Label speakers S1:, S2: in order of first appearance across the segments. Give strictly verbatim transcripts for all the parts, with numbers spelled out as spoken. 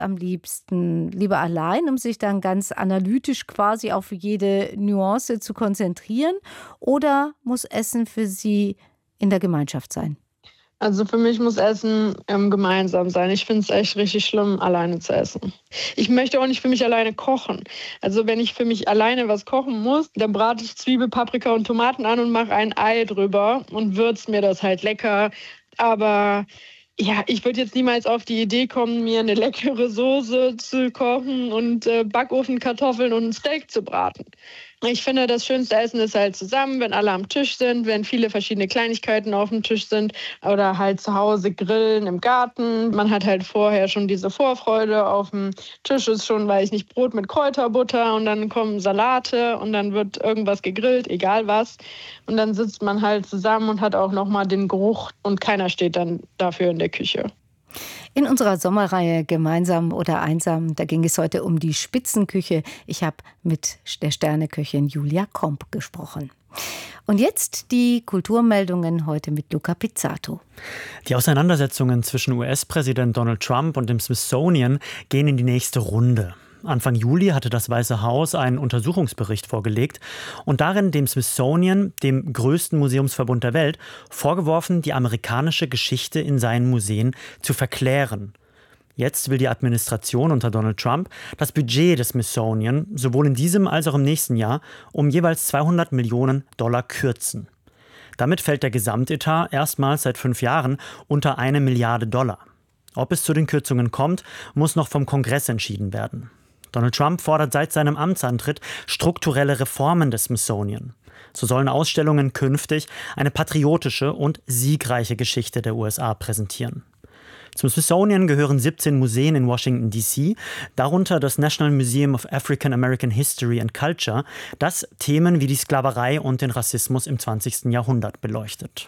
S1: am liebsten lieber allein, um sich dann ganz analytisch quasi auf jede Nuance zu konzentrieren? Oder muss Essen für Sie in der Gemeinschaft sein?
S2: Also für mich muss Essen ähm, gemeinsam sein. Ich finde es echt richtig schlimm, alleine zu essen. Ich möchte auch nicht für mich alleine kochen. Also wenn ich für mich alleine was kochen muss, dann brate ich Zwiebel, Paprika und Tomaten an und mache ein Ei drüber und würze mir das halt lecker. Aber ja, ich würde jetzt niemals auf die Idee kommen, mir eine leckere Soße zu kochen und äh, Backofenkartoffeln und ein Steak zu braten. Ich finde, das schönste Essen ist halt zusammen, wenn alle am Tisch sind, wenn viele verschiedene Kleinigkeiten auf dem Tisch sind oder halt zu Hause grillen im Garten. Man hat halt vorher schon diese Vorfreude. Auf dem Tisch ist schon, weiß ich nicht, Brot mit Kräuterbutter und dann kommen Salate und dann wird irgendwas gegrillt, egal was. Und dann sitzt man halt zusammen und hat auch nochmal den Geruch und keiner steht dann dafür in der Küche.
S1: In unserer Sommerreihe Gemeinsam oder einsam, da ging es heute um die Spitzenküche. Ich habe mit der Sterneköchin Julia Komp gesprochen. Und jetzt die Kulturmeldungen heute mit Luca Pizzato.
S3: Die Auseinandersetzungen zwischen U S-Präsident Donald Trump und dem Smithsonian gehen in die nächste Runde. Anfang Juli hatte das Weiße Haus einen Untersuchungsbericht vorgelegt und darin dem Smithsonian, dem größten Museumsverbund der Welt, vorgeworfen, die amerikanische Geschichte in seinen Museen zu verklären. Jetzt will die Administration unter Donald Trump das Budget des Smithsonian sowohl in diesem als auch im nächsten Jahr um jeweils zweihundert Millionen Dollar kürzen. Damit fällt der Gesamtetat erstmals seit fünf Jahren unter eine Milliarde Dollar. Ob es zu den Kürzungen kommt, muss noch vom Kongress entschieden werden. Donald Trump fordert seit seinem Amtsantritt strukturelle Reformen des Smithsonian. So sollen Ausstellungen künftig eine patriotische und siegreiche Geschichte der U S A präsentieren. Zum Smithsonian gehören siebzehn Museen in Washington D C, darunter das National Museum of African American History and Culture, das Themen wie die Sklaverei und den Rassismus im zwanzigsten Jahrhundert beleuchtet.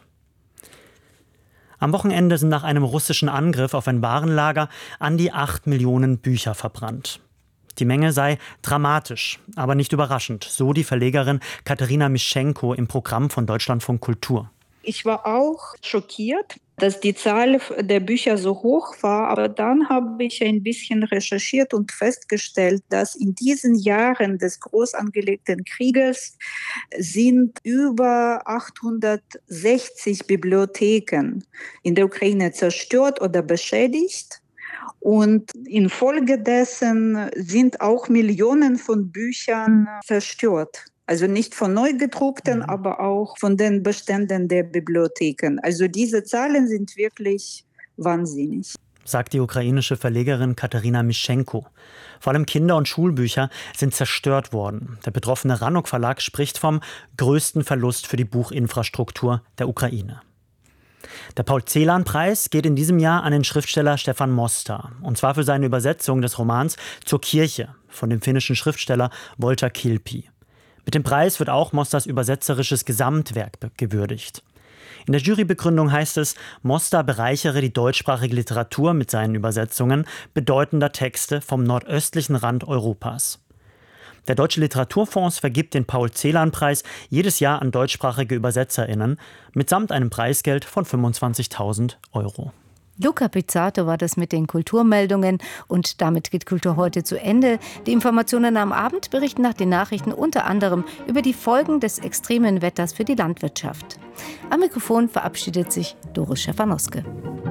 S3: Am Wochenende sind nach einem russischen Angriff auf ein Warenlager an die acht Millionen Bücher verbrannt. Die Menge sei dramatisch, aber nicht überraschend, so die Verlegerin Katharina Mischenko im Programm von Deutschlandfunk Kultur.
S4: Ich war auch schockiert, dass die Zahl der Bücher so hoch war, aber dann habe ich ein bisschen recherchiert und festgestellt, dass in diesen Jahren des groß angelegten Krieges sind über achthundertsechzig Bibliotheken in der Ukraine zerstört oder beschädigt. Und infolgedessen sind auch Millionen von Büchern zerstört. Also nicht von neu gedruckten, mhm. aber auch von den Beständen der Bibliotheken. Also diese Zahlen sind wirklich wahnsinnig,
S3: sagt die ukrainische Verlegerin Katharina Mischenko. Vor allem Kinder- und Schulbücher sind zerstört worden. Der betroffene Ranok Verlag spricht vom größten Verlust für die Buchinfrastruktur der Ukraine. Der Paul-Celan-Preis geht in diesem Jahr an den Schriftsteller Stefan Mosta. Und zwar für seine Übersetzung des Romans Zur Kirche von dem finnischen Schriftsteller Walter Kilpi. Mit dem Preis wird auch Mostas übersetzerisches Gesamtwerk gewürdigt. In der Jurybegründung heißt es, Mosta bereichere die deutschsprachige Literatur mit seinen Übersetzungen bedeutender Texte vom nordöstlichen Rand Europas. Der Deutsche Literaturfonds vergibt den Paul-Celan-Preis jedes Jahr an deutschsprachige ÜbersetzerInnen mitsamt einem Preisgeld von fünfundzwanzigtausend Euro.
S1: Luca Pizzato war das mit den Kulturmeldungen und damit geht Kultur heute zu Ende. Die Informationen am Abend berichten nach den Nachrichten unter anderem über die Folgen des extremen Wetters für die Landwirtschaft. Am Mikrofon verabschiedet sich Doris Schäfernoske.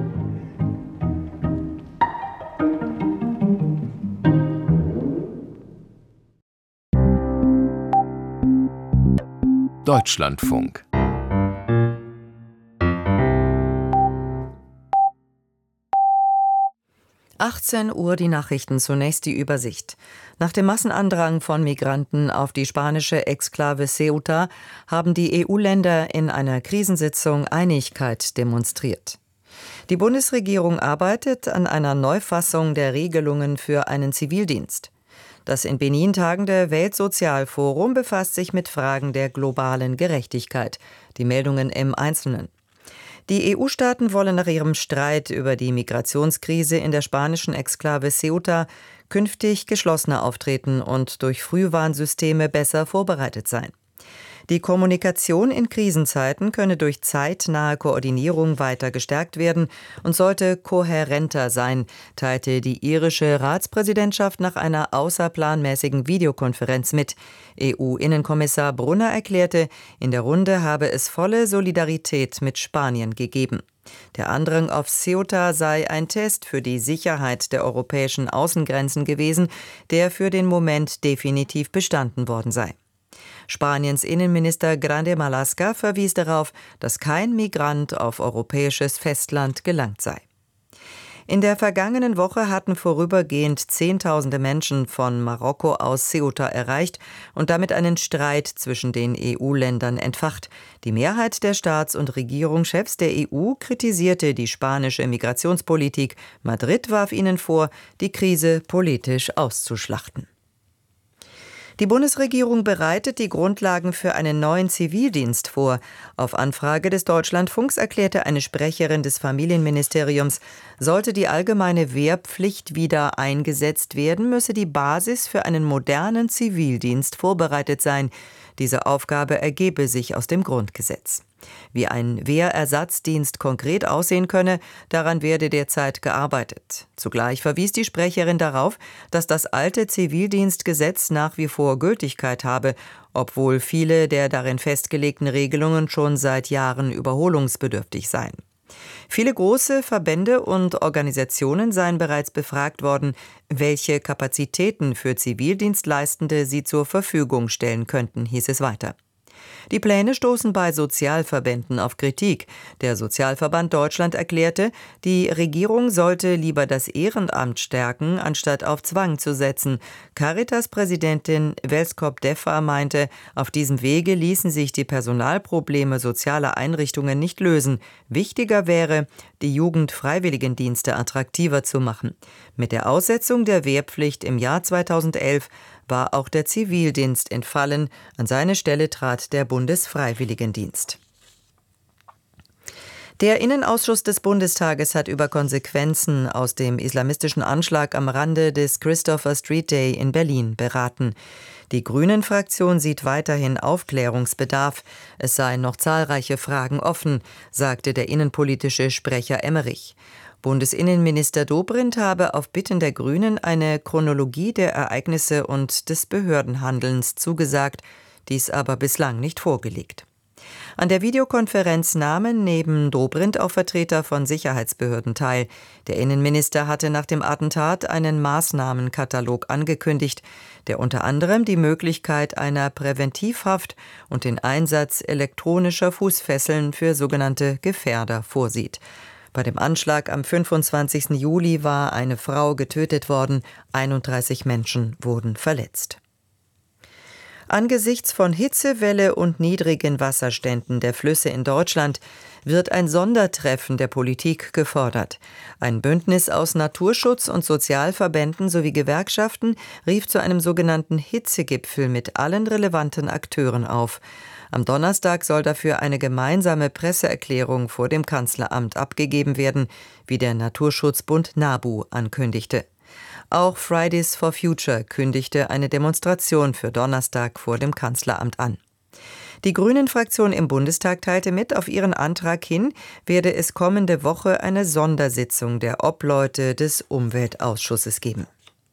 S5: Deutschlandfunk.
S6: achtzehn Uhr die Nachrichten, zunächst die Übersicht. Nach dem Massenandrang von Migranten auf die spanische Exklave Ceuta haben die E U-Länder in einer Krisensitzung Einigkeit demonstriert. Die Bundesregierung arbeitet an einer Neufassung der Regelungen für einen Zivildienst. Das in Benin tagende Weltsozialforum befasst sich mit Fragen der globalen Gerechtigkeit. Die Meldungen im Einzelnen. Die E U-Staaten wollen nach ihrem Streit über die Migrationskrise in der spanischen Exklave Ceuta künftig geschlossener auftreten und durch Frühwarnsysteme besser vorbereitet sein. Die Kommunikation in Krisenzeiten könne durch zeitnahe Koordinierung weiter gestärkt werden und sollte kohärenter sein, teilte die irische Ratspräsidentschaft nach einer außerplanmäßigen Videokonferenz mit. E U-Innenkommissar Brunner erklärte, in der Runde habe es volle Solidarität mit Spanien gegeben. Der Andrang auf Ceuta sei ein Test für die Sicherheit der europäischen Außengrenzen gewesen, der für den Moment definitiv bestanden worden sei. Spaniens Innenminister Grande Marlaska verwies darauf, dass kein Migrant auf europäisches Festland gelangt sei. In der vergangenen Woche hatten vorübergehend Zehntausende Menschen von Marokko aus Ceuta erreicht und damit einen Streit zwischen den E U-Ländern entfacht. Die Mehrheit der Staats- und Regierungschefs der E U kritisierte die spanische Migrationspolitik. Madrid warf ihnen vor, die Krise politisch auszuschlachten. Die Bundesregierung bereitet die Grundlagen für einen neuen Zivildienst vor. Auf Anfrage des Deutschlandfunks erklärte eine Sprecherin des Familienministeriums, sollte die allgemeine Wehrpflicht wieder eingesetzt werden, müsse die Basis für einen modernen Zivildienst vorbereitet sein. Diese Aufgabe ergebe sich aus dem Grundgesetz. Wie ein Wehrersatzdienst konkret aussehen könne, daran werde derzeit gearbeitet. Zugleich verwies die Sprecherin darauf, dass das alte Zivildienstgesetz nach wie vor Gültigkeit habe, obwohl viele der darin festgelegten Regelungen schon seit Jahren überholungsbedürftig seien. Viele große Verbände und Organisationen seien bereits befragt worden, welche Kapazitäten für Zivildienstleistende sie zur Verfügung stellen könnten, hieß es weiter. Die Pläne stoßen bei Sozialverbänden auf Kritik. Der Sozialverband Deutschland erklärte, die Regierung sollte lieber das Ehrenamt stärken, anstatt auf Zwang zu setzen. Caritas-Präsidentin Welskop Deffer meinte, auf diesem Wege ließen sich die Personalprobleme sozialer Einrichtungen nicht lösen. Wichtiger wäre, die Jugendfreiwilligendienste attraktiver zu machen. Mit der Aussetzung der Wehrpflicht im Jahr zweitausendelf war auch der Zivildienst entfallen. An seine Stelle trat der Bundesfreiwilligendienst. Der Innenausschuss des Bundestages hat über Konsequenzen aus dem islamistischen Anschlag am Rande des Christopher Street Day in Berlin beraten. Die Grünen-Fraktion sieht weiterhin Aufklärungsbedarf. Es seien noch zahlreiche Fragen offen, sagte der innenpolitische Sprecher Emmerich. Bundesinnenminister Dobrindt habe auf Bitten der Grünen eine Chronologie der Ereignisse und des Behördenhandelns zugesagt, dies aber bislang nicht vorgelegt. An der Videokonferenz nahmen neben Dobrindt auch Vertreter von Sicherheitsbehörden teil. Der Innenminister hatte nach dem Attentat einen Maßnahmenkatalog angekündigt, der unter anderem die Möglichkeit einer Präventivhaft und den Einsatz elektronischer Fußfesseln für sogenannte Gefährder vorsieht. Bei dem Anschlag am fünfundzwanzigsten Juli war eine Frau getötet worden, einunddreißig Menschen wurden verletzt. Angesichts von Hitzewelle und niedrigen Wasserständen der Flüsse in Deutschland wird ein Sondertreffen der Politik gefordert. Ein Bündnis aus Naturschutz- und Sozialverbänden sowie Gewerkschaften rief zu einem sogenannten Hitzegipfel mit allen relevanten Akteuren auf. Am Donnerstag soll dafür eine gemeinsame Presseerklärung vor dem Kanzleramt abgegeben werden, wie der Naturschutzbund NABU ankündigte. Auch Fridays for Future kündigte eine Demonstration für Donnerstag vor dem Kanzleramt an. Die Grünen-Fraktion im Bundestag teilte mit, auf ihren Antrag hin werde es kommende Woche eine Sondersitzung der Obleute des Umweltausschusses geben.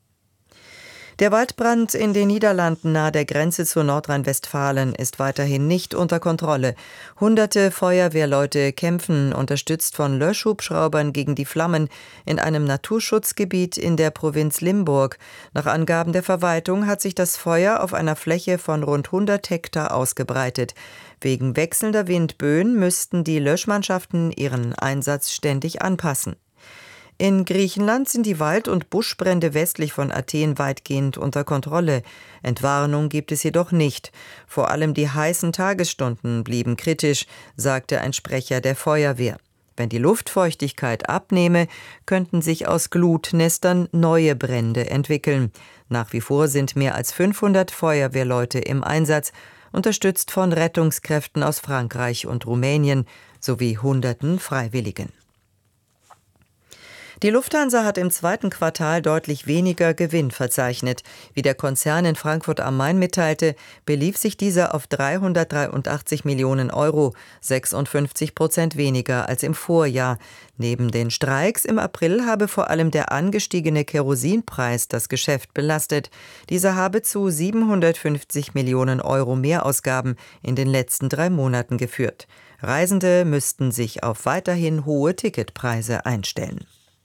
S6: Der Waldbrand in den Niederlanden nahe der Grenze zu Nordrhein-Westfalen ist weiterhin nicht unter Kontrolle. Hunderte Feuerwehrleute kämpfen, unterstützt von Löschhubschraubern, gegen die Flammen in einem Naturschutzgebiet in der Provinz Limburg. Nach Angaben der Verwaltung hat sich das Feuer auf einer Fläche von rund hundert Hektar ausgebreitet. Wegen wechselnder Windböen müssten die Löschmannschaften ihren Einsatz ständig anpassen. In Griechenland sind die Wald- und Buschbrände westlich von Athen weitgehend unter Kontrolle. Entwarnung gibt es jedoch nicht. Vor allem die heißen Tagesstunden blieben kritisch, sagte ein Sprecher der Feuerwehr. Wenn die Luftfeuchtigkeit abnehme, könnten sich aus Glutnestern neue Brände entwickeln. Nach wie vor sind mehr als fünfhundert Feuerwehrleute im Einsatz, unterstützt von Rettungskräften aus Frankreich und Rumänien sowie hunderten Freiwilligen. Die Lufthansa hat im zweiten Quartal deutlich weniger Gewinn verzeichnet. Wie der Konzern in Frankfurt am Main mitteilte, belief sich dieser auf dreihundertdreiundachtzig Millionen Euro, sechsundfünfzig Prozent weniger als im Vorjahr. Neben den Streiks im April habe vor allem der angestiegene Kerosinpreis das Geschäft belastet. Dieser habe zu siebenhundertfünfzig Millionen Euro Mehrausgaben in den letzten drei Monaten geführt. Reisende müssten sich auf weiterhin hohe Ticketpreise einstellen.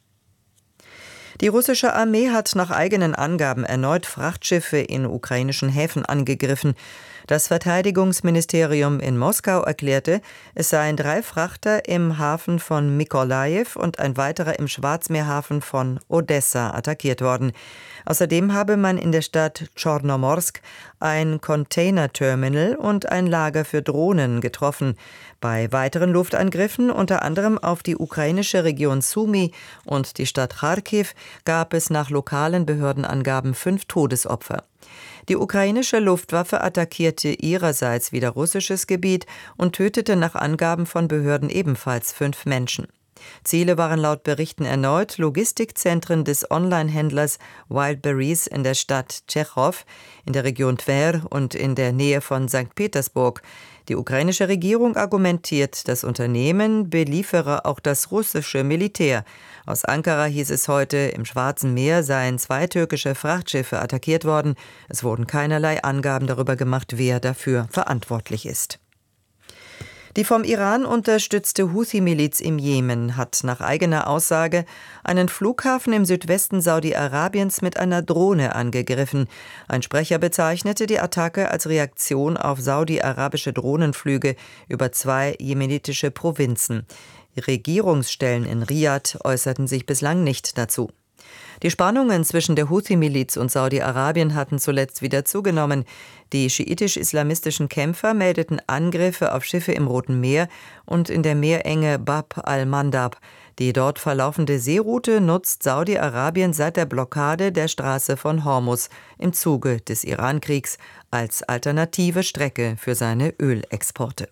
S6: Die russische Armee hat nach eigenen Angaben erneut Frachtschiffe in ukrainischen Häfen angegriffen. Das Verteidigungsministerium in Moskau erklärte, es seien drei Frachter im Hafen von Mykolajiw und ein weiterer im Schwarzmeerhafen von Odessa attackiert worden. Außerdem habe man in der Stadt Tschornomorsk ein Containerterminal und ein Lager für Drohnen getroffen. Bei weiteren Luftangriffen, unter anderem auf die ukrainische Region Sumy und die Stadt Kharkiv, gab es nach lokalen Behördenangaben fünf Todesopfer. Die ukrainische Luftwaffe attackierte ihrerseits wieder russisches Gebiet und tötete nach Angaben von Behörden ebenfalls fünf Menschen. Ziele waren laut Berichten erneut Logistikzentren des Online-Händlers Wildberries in der Stadt Tschechow, in der Region Tver und in der Nähe von Sankt Petersburg. Die ukrainische Regierung argumentiert, das Unternehmen beliefere auch das russische Militär. Aus Ankara hieß es heute, im Schwarzen Meer seien zwei türkische Frachtschiffe attackiert worden. Es wurden keinerlei Angaben darüber gemacht, wer dafür verantwortlich ist. Die vom Iran unterstützte Houthi-Miliz im Jemen hat nach eigener Aussage einen Flughafen im Südwesten Saudi-Arabiens mit einer Drohne angegriffen. Ein Sprecher bezeichnete die Attacke als Reaktion auf saudi-arabische Drohnenflüge über zwei jemenitische Provinzen. Regierungsstellen in Riad äußerten sich bislang nicht dazu. Die Spannungen zwischen der Houthi-Miliz und Saudi-Arabien hatten zuletzt wieder zugenommen. Die schiitisch-islamistischen Kämpfer meldeten Angriffe auf Schiffe im Roten Meer und in der Meerenge Bab al-Mandab. Die dort verlaufende Seeroute nutzt Saudi-Arabien seit der Blockade der Straße von Hormuz im Zuge des Irankriegs als alternative Strecke für seine Ölexporte.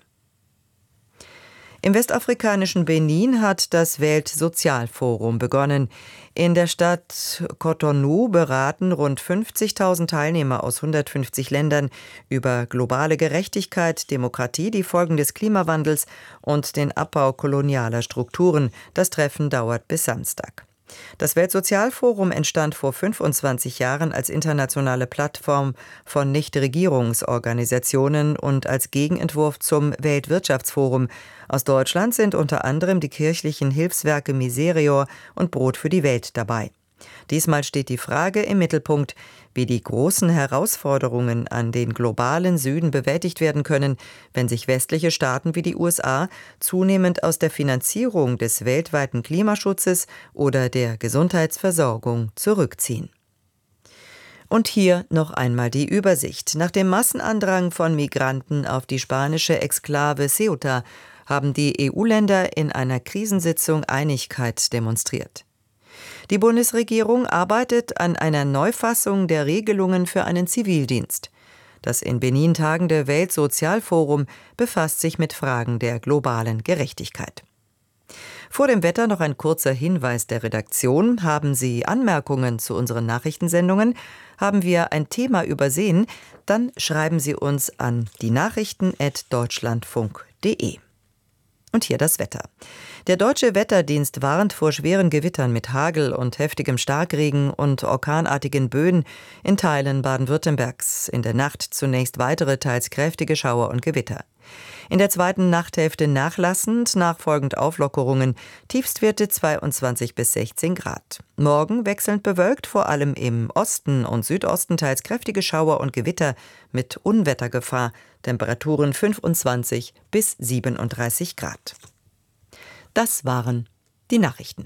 S6: Im westafrikanischen Benin hat das Weltsozialforum begonnen. In der Stadt Cotonou beraten rund fünfzigtausend Teilnehmer aus hundertfünfzig Ländern über globale Gerechtigkeit, Demokratie, die Folgen des Klimawandels und den Abbau kolonialer Strukturen. Das Treffen dauert bis Samstag. Das Weltsozialforum entstand vor fünfundzwanzig Jahren als internationale Plattform von Nichtregierungsorganisationen und als Gegenentwurf zum Weltwirtschaftsforum. Aus Deutschland sind unter anderem die kirchlichen Hilfswerke Miserior und Brot für die Welt dabei. Diesmal steht die Frage im Mittelpunkt, wie die großen Herausforderungen an den globalen Süden bewältigt werden können, wenn sich westliche Staaten wie die U S A zunehmend aus der Finanzierung des weltweiten Klimaschutzes oder der Gesundheitsversorgung zurückziehen. Und hier noch einmal die Übersicht. Nach dem Massenandrang von Migranten auf die spanische Exklave Ceuta haben die E U-Länder in einer Krisensitzung Einigkeit demonstriert. Die Bundesregierung arbeitet an einer Neufassung der Regelungen für einen Zivildienst. Das in Benin tagende Weltsozialforum befasst sich mit Fragen der globalen Gerechtigkeit. Vor dem Wetter noch ein kurzer Hinweis der Redaktion. Haben Sie Anmerkungen zu unseren Nachrichtensendungen? Haben wir ein Thema übersehen? Dann schreiben Sie uns an die Nachrichten at deutschlandfunk punkt de. Und hier das Wetter. Der Deutsche Wetterdienst warnt vor schweren Gewittern mit Hagel und heftigem Starkregen und orkanartigen Böen in Teilen Baden-Württembergs. In der Nacht zunächst weitere, teils kräftige Schauer und Gewitter. In der zweiten Nachthälfte nachlassend, nachfolgend Auflockerungen, Tiefstwerte zweiundzwanzig bis sechzehn Grad. Morgen wechselnd bewölkt, vor allem im Osten und Südosten teils kräftige Schauer und Gewitter mit Unwettergefahr, Temperaturen fünfundzwanzig bis siebenunddreißig Grad. Das waren die Nachrichten.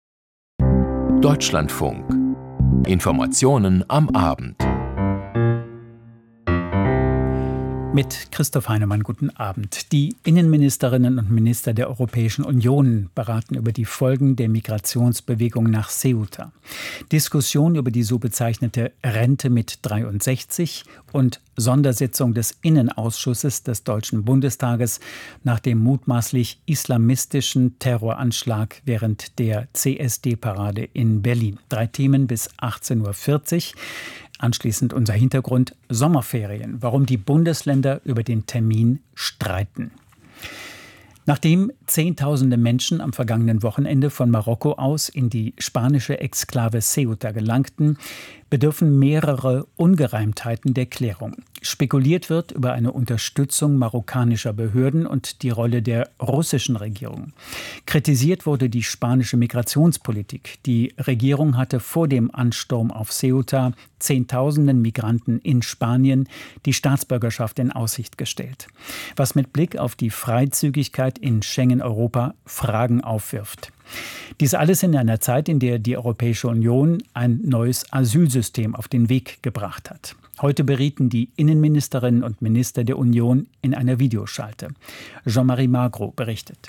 S5: Deutschlandfunk. Informationen am Abend. Mit Christoph Heinemann, guten Abend. Die Innenministerinnen und Minister der Europäischen Union beraten über die Folgen der Migrationsbewegung nach Ceuta. Diskussion über die so bezeichnete Rente mit dreiundsechzig und Sondersitzung des Innenausschusses des Deutschen Bundestages nach dem mutmaßlich islamistischen Terroranschlag während der C S D-Parade in Berlin. Drei Themen bis achtzehn Uhr vierzig. Anschließend unser Hintergrund: Sommerferien. Warum die Bundesländer über den Termin streiten. Nachdem Zehntausende Menschen am vergangenen Wochenende von Marokko aus in die spanische Exklave Ceuta gelangten, bedürfen mehrere Ungereimtheiten der Klärung. Spekuliert wird über eine Unterstützung marokkanischer Behörden und die Rolle der russischen Regierung. Kritisiert wurde die spanische Migrationspolitik. Die Regierung hatte vor dem Ansturm auf Ceuta Zehntausenden Migranten in Spanien die Staatsbürgerschaft in Aussicht gestellt. Was mit Blick auf die Freizügigkeit in Schengen-Europa Fragen aufwirft. Dies alles in einer Zeit, in der die Europäische Union ein neues Asylsystem auf den Weg gebracht hat. Heute berieten die Innenministerinnen und Minister der Union in einer Videoschalte. Jean-Marie Magro berichtet.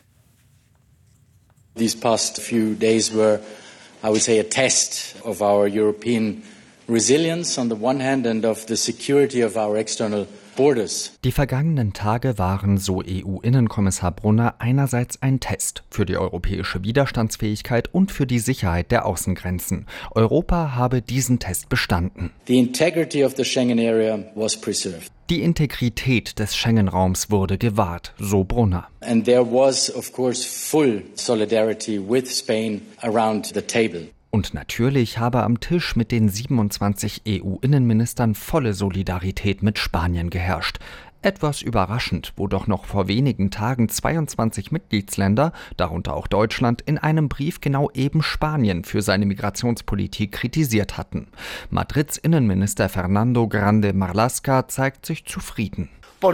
S7: These past few days were, I would say, a test of our European resilience on the one hand and of the security of our external borders.
S8: Die vergangenen Tage waren, so E U-Innenkommissar Brunner, einerseits ein Test für die europäische Widerstandsfähigkeit und für die Sicherheit der Außengrenzen. Europa habe diesen Test bestanden.
S7: The integrity of the Schengen area was preserved.
S8: Die Integrität des Schengen-Raums wurde gewahrt, so Brunner.
S7: And there was, of course, full solidarity with Spain around the table.
S8: Und natürlich habe am Tisch mit den siebenundzwanzig E U-Innenministern volle Solidarität mit Spanien geherrscht. Etwas überraschend, wo doch noch vor wenigen Tagen zweiundzwanzig Mitgliedsländer, darunter auch Deutschland, in einem Brief genau eben Spanien für seine Migrationspolitik kritisiert hatten. Madrids Innenminister Fernando Grande Marlaska zeigt sich zufrieden.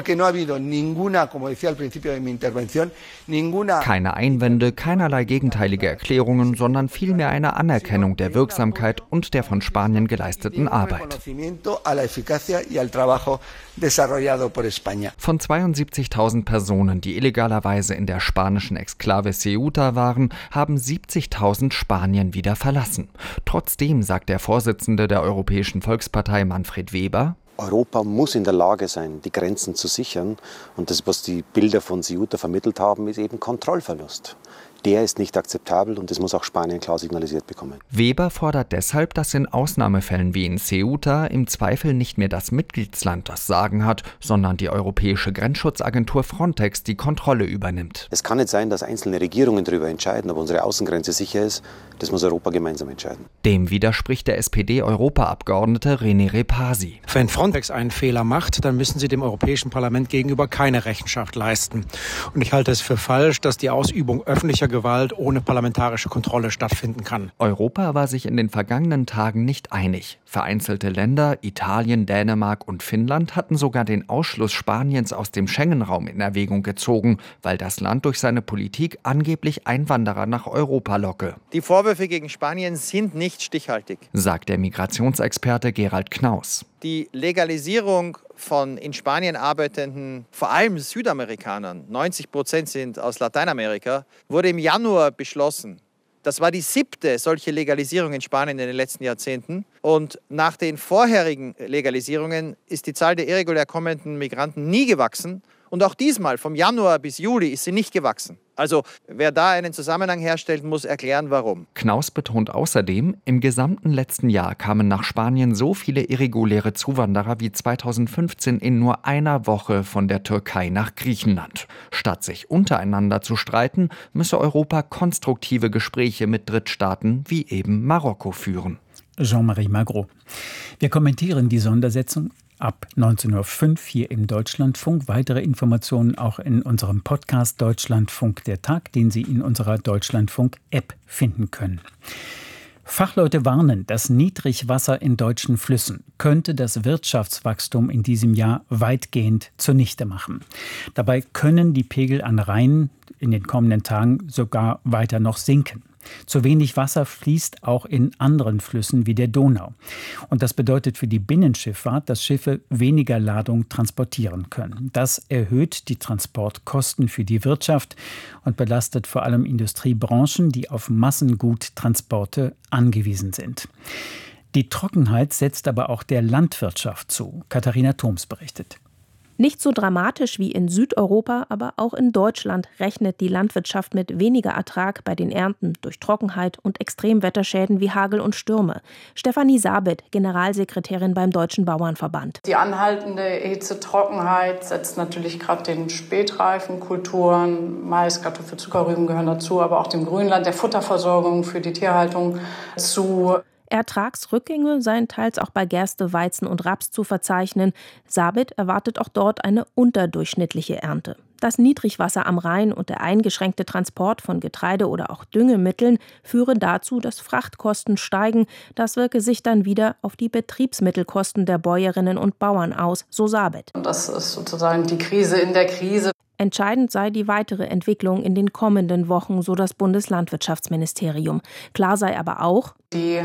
S8: Keine Einwände, keinerlei gegenteilige Erklärungen, sondern vielmehr eine Anerkennung der Wirksamkeit und der von Spanien geleisteten Arbeit. Von zweiundsiebzigtausend Personen, die illegalerweise in der spanischen Exklave Ceuta waren, haben siebzigtausend Spanien wieder verlassen. Trotzdem sagt der Vorsitzende der Europäischen Volkspartei Manfred Weber:
S9: Europa muss in der Lage sein, die Grenzen zu sichern. Und das, was die Bilder von Ceuta vermittelt haben, ist eben Kontrollverlust. Der ist nicht akzeptabel und das muss auch Spanien klar signalisiert bekommen.
S8: Weber fordert deshalb, dass in Ausnahmefällen wie in Ceuta im Zweifel nicht mehr das Mitgliedsland das Sagen hat, sondern die europäische Grenzschutzagentur Frontex die Kontrolle übernimmt.
S9: Es kann nicht sein, dass einzelne Regierungen darüber entscheiden, ob unsere Außengrenze sicher ist. Das muss Europa gemeinsam entscheiden.
S8: Dem widerspricht der S P D-Europaabgeordnete René Repasi.
S10: Wenn Frontex einen Fehler macht, dann müssen sie dem Europäischen Parlament gegenüber keine Rechenschaft leisten. Und ich halte es für falsch, dass die Ausübung öffentlicher Gewalt ohne parlamentarische Kontrolle stattfinden kann.
S8: Europa war sich in den vergangenen Tagen nicht einig. Vereinzelte Länder, Italien, Dänemark und Finnland hatten sogar den Ausschluss Spaniens aus dem Schengen-Raum in Erwägung gezogen, weil das Land durch seine Politik angeblich Einwanderer nach Europa locke.
S11: Die Vorwürfe gegen Spanien sind nicht stichhaltig,
S8: sagt der Migrationsexperte Gerald Knaus.
S11: Die Legalisierung von in Spanien arbeitenden, vor allem Südamerikanern, neunzig Prozent sind aus Lateinamerika, wurde im Januar beschlossen. Das war die siebte solche Legalisierung in Spanien in den letzten Jahrzehnten. Und nach den vorherigen Legalisierungen ist die Zahl der irregulär kommenden Migranten nie gewachsen. Und auch diesmal, vom Januar bis Juli, ist sie nicht gewachsen. Also wer da einen Zusammenhang herstellt, muss erklären, warum.
S8: Knaus betont außerdem, im gesamten letzten Jahr kamen nach Spanien so viele irreguläre Zuwanderer wie zweitausendfünfzehn in nur einer Woche von der Türkei nach Griechenland. Statt sich untereinander zu streiten, müsse Europa konstruktive Gespräche mit Drittstaaten wie eben Marokko führen.
S5: Jean-Marie Magro. Wir kommentieren die Sondersetzung ab neunzehn Uhr fünf hier im Deutschlandfunk. Weitere Informationen auch in unserem Podcast Deutschlandfunk der Tag, den Sie in unserer Deutschlandfunk-App finden können. Fachleute warnen, das Niedrigwasser in deutschen Flüssen könnte das Wirtschaftswachstum in diesem Jahr weitgehend zunichte machen. Dabei können die Pegel an Rhein in den kommenden Tagen sogar weiter noch sinken. Zu wenig Wasser fließt auch in anderen Flüssen wie der Donau. Und das bedeutet für die Binnenschifffahrt, dass Schiffe weniger Ladung transportieren können. Das erhöht die Transportkosten für die Wirtschaft und belastet vor allem Industriebranchen, die auf Massenguttransporte angewiesen sind. Die Trockenheit setzt aber auch der Landwirtschaft zu. Katharina Thoms berichtet.
S12: Nicht so dramatisch wie in Südeuropa, aber auch in Deutschland rechnet die Landwirtschaft mit weniger Ertrag bei den Ernten durch Trockenheit und Extremwetterschäden wie Hagel und Stürme. Stefanie Sabit, Generalsekretärin beim Deutschen Bauernverband.
S13: Die anhaltende Hitze-Trockenheit setzt natürlich gerade den Spätreifenkulturen, Mais, Kartoffel, Zuckerrüben gehören dazu, aber auch dem Grünland, der Futterversorgung für die Tierhaltung zu.
S12: Ertragsrückgänge seien teils auch bei Gerste, Weizen und Raps zu verzeichnen. Sabit erwartet auch dort eine unterdurchschnittliche Ernte. Das Niedrigwasser am Rhein und der eingeschränkte Transport von Getreide oder auch Düngemitteln führe dazu, dass Frachtkosten steigen. Das wirke sich dann wieder auf die Betriebsmittelkosten der Bäuerinnen und Bauern aus, so Sabit.
S13: Und das ist sozusagen die Krise in der Krise.
S12: Entscheidend sei die weitere Entwicklung in den kommenden Wochen, so das Bundeslandwirtschaftsministerium. Klar sei aber auch,
S13: die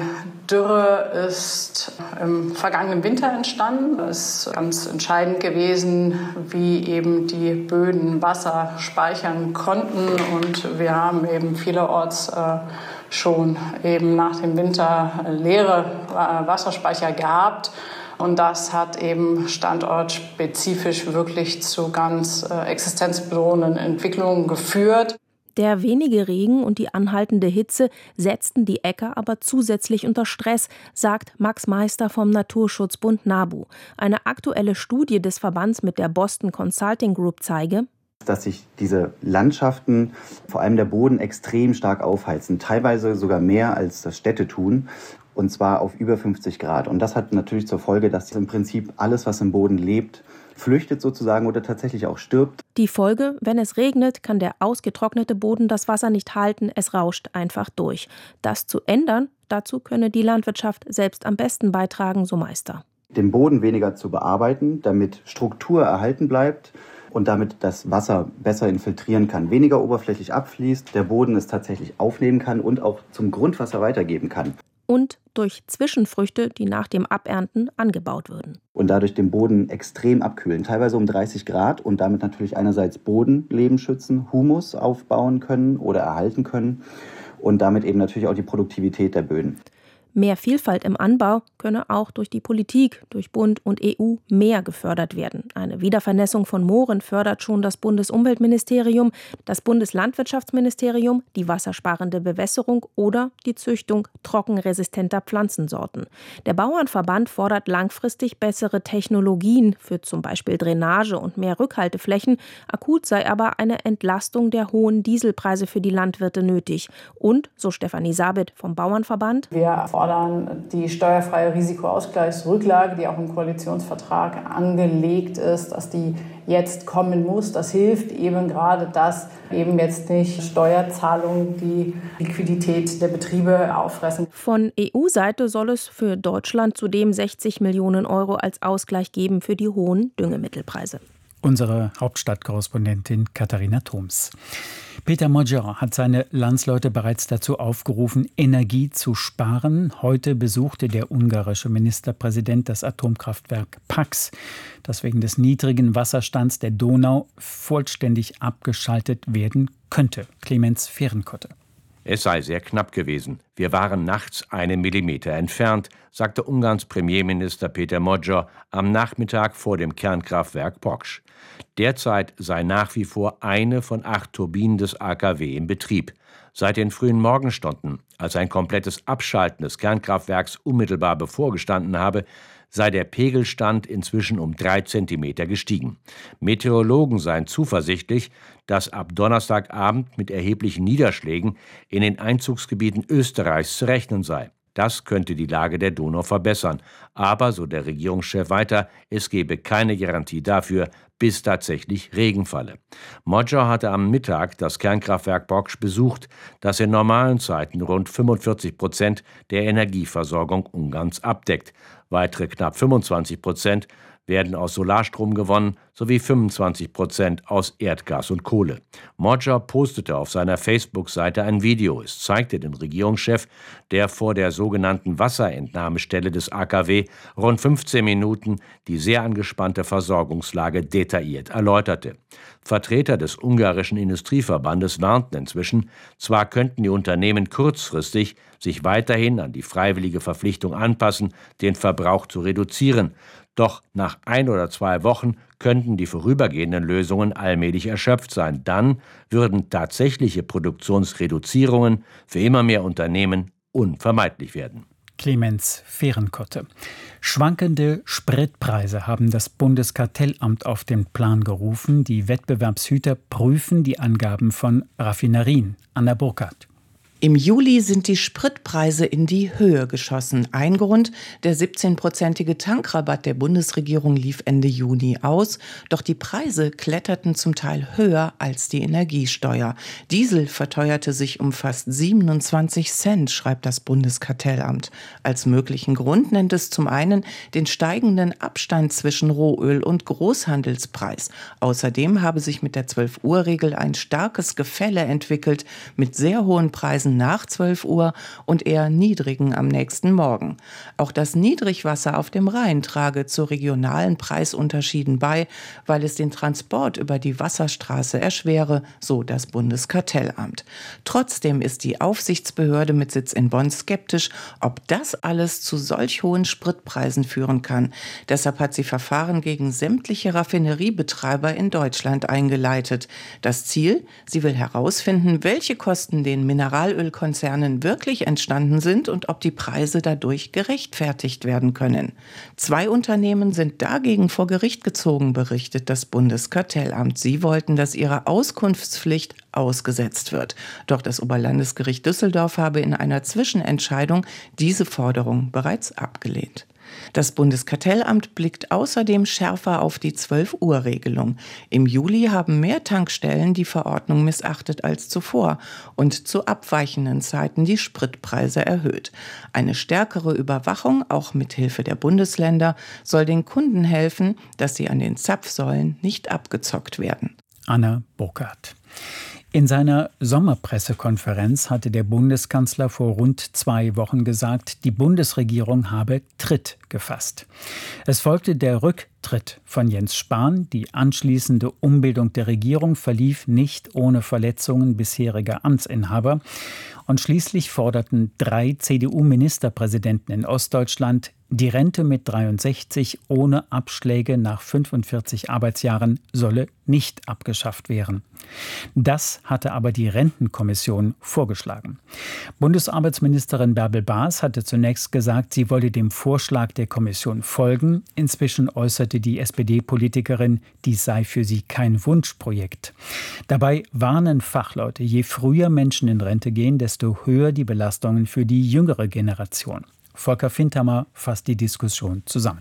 S13: Dürre ist im vergangenen Winter entstanden. Es ist ganz entscheidend gewesen, wie eben die Böden Wasser speichern konnten. Und wir haben eben vielerorts äh, schon eben nach dem Winter leere äh, Wasserspeicher gehabt. Und das hat eben standortspezifisch wirklich zu ganz äh, existenzbedrohenden Entwicklungen geführt.
S12: Der wenige Regen und die anhaltende Hitze setzten die Äcker aber zusätzlich unter Stress, sagt Max Meister vom Naturschutzbund NABU. Eine aktuelle Studie des Verbands mit der Boston Consulting Group zeige,
S14: dass sich diese Landschaften, vor allem der Boden, extrem stark aufheizen, teilweise sogar mehr als das Städte tun. Und zwar auf über fünfzig Grad. Und das hat natürlich zur Folge, dass im Prinzip alles, was im Boden lebt, flüchtet sozusagen oder tatsächlich auch stirbt.
S12: Die Folge, wenn es regnet, kann der ausgetrocknete Boden das Wasser nicht halten, es rauscht einfach durch. Das zu ändern, dazu könne die Landwirtschaft selbst am besten beitragen, so Meister.
S14: Den Boden weniger zu bearbeiten, damit Struktur erhalten bleibt und damit das Wasser besser infiltrieren kann, weniger oberflächlich abfließt, der Boden es tatsächlich aufnehmen kann und auch zum Grundwasser weitergeben kann.
S12: Und durch Zwischenfrüchte, die nach dem Abernten angebaut würden.
S14: Und dadurch den Boden extrem abkühlen, teilweise um dreißig Grad und damit natürlich einerseits Bodenleben schützen, Humus aufbauen können oder erhalten können und damit eben natürlich auch die Produktivität der Böden.
S12: Mehr Vielfalt im Anbau könne auch durch die Politik, durch Bund und E U mehr gefördert werden. Eine Wiedervernässung von Mooren fördert schon das Bundesumweltministerium, das Bundeslandwirtschaftsministerium, die wassersparende Bewässerung oder die Züchtung trockenresistenter Pflanzensorten. Der Bauernverband fordert langfristig bessere Technologien für zum Beispiel Drainage und mehr Rückhalteflächen. Akut sei aber eine Entlastung der hohen Dieselpreise für die Landwirte nötig. Und, so Stefanie Sabit vom Bauernverband,
S13: wir fordern die steuerfreie Risikoausgleichsrücklage, die auch im Koalitionsvertrag angelegt ist, dass die jetzt kommen muss. Das hilft eben gerade, dass eben jetzt nicht Steuerzahlungen die Liquidität der Betriebe auffressen.
S12: Von E U-Seite soll es für Deutschland zudem sechzig Millionen Euro als Ausgleich geben für die hohen Düngemittelpreise.
S5: Unsere Hauptstadtkorrespondentin Katharina Thoms. Peter Moggia hat seine Landsleute bereits dazu aufgerufen, Energie zu sparen. Heute besuchte der ungarische Ministerpräsident das Atomkraftwerk Paks, das wegen des niedrigen Wasserstands der Donau vollständig abgeschaltet werden könnte. Clemens Fehrenkotte.
S15: Es sei sehr knapp gewesen. Wir waren nachts einen Millimeter entfernt, sagte Ungarns Premierminister Peter Moggia am Nachmittag vor dem Kernkraftwerk Paks. Derzeit sei nach wie vor eine von acht Turbinen des A K W in Betrieb. Seit den frühen Morgenstunden, als ein komplettes Abschalten des Kernkraftwerks unmittelbar bevorgestanden habe, sei der Pegelstand inzwischen um drei Zentimeter gestiegen. Meteorologen seien zuversichtlich, dass ab Donnerstagabend mit erheblichen Niederschlägen in den Einzugsgebieten Österreichs zu rechnen sei. Das könnte die Lage der Donau verbessern. Aber, so der Regierungschef weiter, es gebe keine Garantie dafür, bis tatsächlich Regen falle. Moggia hatte am Mittag das Kernkraftwerk Paks besucht, das in normalen Zeiten rund fünfundvierzig Prozent der Energieversorgung Ungarns abdeckt. Weitere knapp fünfundzwanzig Prozent werden aus Solarstrom gewonnen, sowie fünfundzwanzig Prozent aus Erdgas und Kohle. Modger postete auf seiner Facebook-Seite ein Video. Es zeigte den Regierungschef, der vor der sogenannten Wasserentnahmestelle des A K W rund fünfzehn Minuten die sehr angespannte Versorgungslage detailliert erläuterte. Vertreter des ungarischen Industrieverbandes warnten inzwischen, zwar könnten die Unternehmen kurzfristig sich weiterhin an die freiwillige Verpflichtung anpassen, den Verbrauch zu reduzieren, doch nach ein oder zwei Wochen könnten die vorübergehenden Lösungen allmählich erschöpft sein. Dann würden tatsächliche Produktionsreduzierungen für immer mehr Unternehmen unvermeidlich werden.
S5: Clemens Fehrenkotte. Schwankende Spritpreise haben das Bundeskartellamt auf den Plan gerufen. Die Wettbewerbshüter prüfen die Angaben von Raffinerien. Anna Burkhardt.
S16: Im Juli sind die Spritpreise in die Höhe geschossen. Ein Grund, der siebzehnprozentige Tankrabatt der Bundesregierung lief Ende Juni aus. Doch die Preise kletterten zum Teil höher als die Energiesteuer. Diesel verteuerte sich um fast siebenundzwanzig Cent, schreibt das Bundeskartellamt. Als möglichen Grund nennt es zum einen den steigenden Abstand zwischen Rohöl und Großhandelspreis. Außerdem habe sich mit der zwölf-Uhr-Regel ein starkes Gefälle entwickelt mit sehr hohen Preisen nach zwölf Uhr und eher niedrigen am nächsten Morgen. Auch das Niedrigwasser auf dem Rhein trage zu regionalen Preisunterschieden bei, weil es den Transport über die Wasserstraße erschwere, so das Bundeskartellamt. Trotzdem ist die Aufsichtsbehörde mit Sitz in Bonn skeptisch, ob das alles zu solch hohen Spritpreisen führen kann. Deshalb hat sie Verfahren gegen sämtliche Raffineriebetreiber in Deutschland eingeleitet. Das Ziel? Sie will herausfinden, welche Kosten den Mineralölkonzernen wirklich entstanden sind und ob die Preise dadurch gerechtfertigt werden können. Zwei Unternehmen sind dagegen vor Gericht gezogen, berichtet das Bundeskartellamt. Sie wollten, dass ihre Auskunftspflicht ausgesetzt wird. Doch das Oberlandesgericht Düsseldorf habe in einer Zwischenentscheidung diese Forderung bereits abgelehnt. Das Bundeskartellamt blickt außerdem schärfer auf die zwölf-Uhr-Regelung. Im Juli haben mehr Tankstellen die Verordnung missachtet als zuvor und zu abweichenden Zeiten die Spritpreise erhöht. Eine stärkere Überwachung, auch mit Hilfe der Bundesländer, soll den Kunden helfen, dass sie an den Zapfsäulen nicht abgezockt werden.
S5: Anna Burkhardt. In seiner Sommerpressekonferenz hatte der Bundeskanzler vor rund zwei Wochen gesagt, die Bundesregierung habe Tritt gefasst. Es folgte der Rücktritt von Jens Spahn. Die anschließende Umbildung der Regierung verlief nicht ohne Verletzungen bisheriger Amtsinhaber. Und schließlich forderten drei C D U-Ministerpräsidenten in Ostdeutschland, die Rente mit dreiundsechzig ohne Abschläge nach fünfundvierzig Arbeitsjahren solle nicht abgeschafft werden. Das hatte aber die Rentenkommission vorgeschlagen. Bundesarbeitsministerin Bärbel Baas hatte zunächst gesagt, sie wolle dem Vorschlag der Kommission folgen. Inzwischen äußerte die S P D-Politikerin, dies sei für sie kein Wunschprojekt. Dabei warnen Fachleute, je früher Menschen in Rente gehen, desto höher die Belastungen für die jüngere Generation. Volker Fintermer fasst die Diskussion zusammen.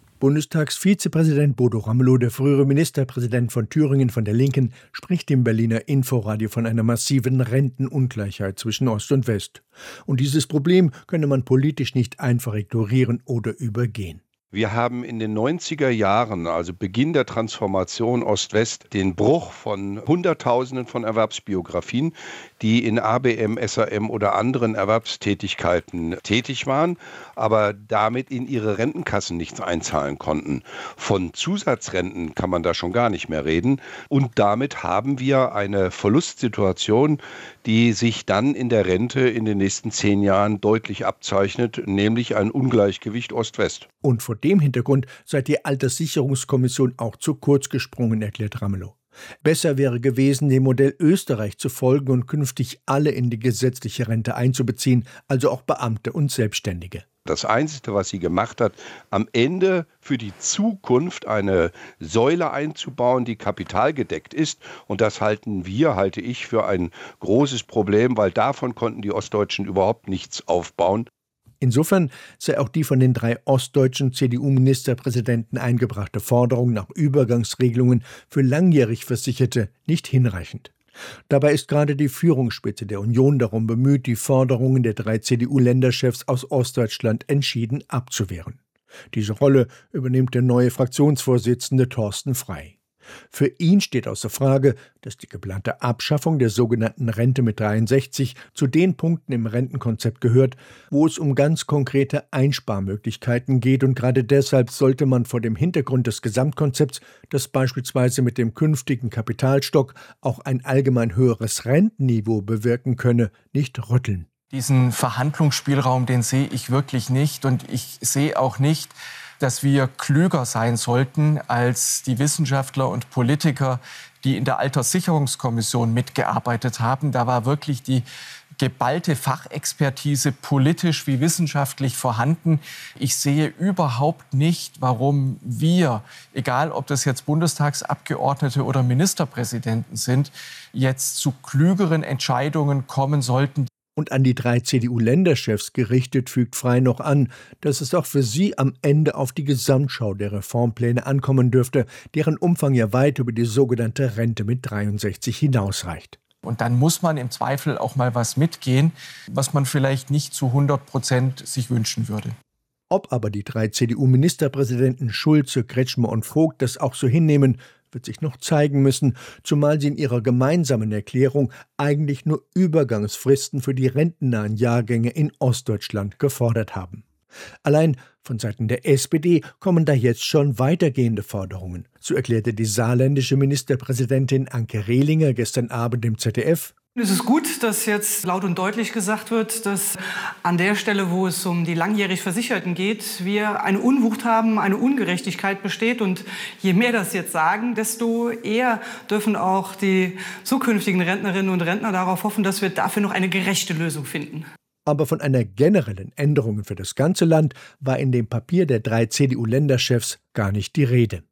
S17: Bundestagsvizepräsident Bodo Ramelow, der frühere Ministerpräsident von Thüringen von der Linken, spricht im Berliner Inforadio von einer massiven Rentenungleichheit zwischen Ost und West. Und dieses Problem könne man politisch nicht einfach ignorieren oder übergehen.
S18: Wir haben in den neunziger Jahren, also Beginn der Transformation Ost-West, den Bruch von Hunderttausenden von Erwerbsbiografien, die in A B M, S A M oder anderen Erwerbstätigkeiten tätig waren, aber damit in ihre Rentenkassen nichts einzahlen konnten. Von Zusatzrenten kann man da schon gar nicht mehr reden. Und damit haben wir eine Verlustsituation, die sich dann in der Rente in den nächsten zehn Jahren deutlich abzeichnet, nämlich ein Ungleichgewicht Ost-West.
S17: Und vor dem Hintergrund sei die Alterssicherungskommission auch zu kurz gesprungen, erklärt Ramelow. Besser wäre gewesen, dem Modell Österreich zu folgen und künftig alle in die gesetzliche Rente einzubeziehen, also auch Beamte und Selbstständige.
S18: Das Einzige, was sie gemacht hat, am Ende für die Zukunft eine Säule einzubauen, die kapitalgedeckt ist. Und das halten wir, halte ich, für ein großes Problem, weil davon konnten die Ostdeutschen überhaupt nichts aufbauen.
S17: Insofern sei auch die von den drei ostdeutschen C D U-Ministerpräsidenten eingebrachte Forderung nach Übergangsregelungen für langjährig Versicherte nicht hinreichend. Dabei ist gerade die Führungsspitze der Union darum bemüht, die Forderungen der drei C D U-Länderchefs aus Ostdeutschland entschieden abzuwehren. Diese Rolle übernimmt der neue Fraktionsvorsitzende Thorsten Frey. Für ihn steht außer Frage, dass die geplante Abschaffung der sogenannten Rente mit dreiundsechzig zu den Punkten im Rentenkonzept gehört, wo es um ganz konkrete Einsparmöglichkeiten geht. Und gerade deshalb sollte man vor dem Hintergrund des Gesamtkonzepts, das beispielsweise mit dem künftigen Kapitalstock auch ein allgemein höheres Rentenniveau bewirken könne, nicht rütteln.
S19: Diesen Verhandlungsspielraum, den sehe ich wirklich nicht. Und ich sehe auch nicht, dass wir klüger sein sollten als die Wissenschaftler und Politiker, die in der Alterssicherungskommission mitgearbeitet haben. Da war wirklich die geballte Fachexpertise politisch wie wissenschaftlich vorhanden. Ich sehe überhaupt nicht, warum wir, egal ob das jetzt Bundestagsabgeordnete oder Ministerpräsidenten sind, jetzt zu klügeren Entscheidungen kommen sollten.
S17: Und an die drei C D U-Länderchefs gerichtet fügt Frey noch an, dass es auch für sie am Ende auf die Gesamtschau der Reformpläne ankommen dürfte, deren Umfang ja weit über die sogenannte Rente mit dreiundsechzig hinausreicht.
S19: Und dann muss man im Zweifel auch mal was mitgehen, was man vielleicht nicht zu hundert Prozent sich wünschen würde.
S17: Ob aber die drei C D U-Ministerpräsidenten Schulze, Kretschmer und Vogt das auch so hinnehmen, wird sich noch zeigen müssen, zumal sie in ihrer gemeinsamen Erklärung eigentlich nur Übergangsfristen für die rentennahen Jahrgänge in Ostdeutschland gefordert haben. Allein von Seiten der S P D kommen da jetzt schon weitergehende Forderungen. So erklärte die saarländische Ministerpräsidentin Anke Rehlinger gestern Abend im Z D F:
S20: Es ist gut, dass jetzt laut und deutlich gesagt wird, dass an der Stelle, wo es um die langjährig Versicherten geht, wir eine Unwucht haben, eine Ungerechtigkeit besteht. Und je mehr das jetzt sagen, desto eher dürfen auch die zukünftigen Rentnerinnen und Rentner darauf hoffen, dass wir dafür noch eine gerechte Lösung finden.
S17: Aber von einer generellen Änderung für das ganze Land war in dem Papier der drei C D U-Länderchefs gar nicht die Rede.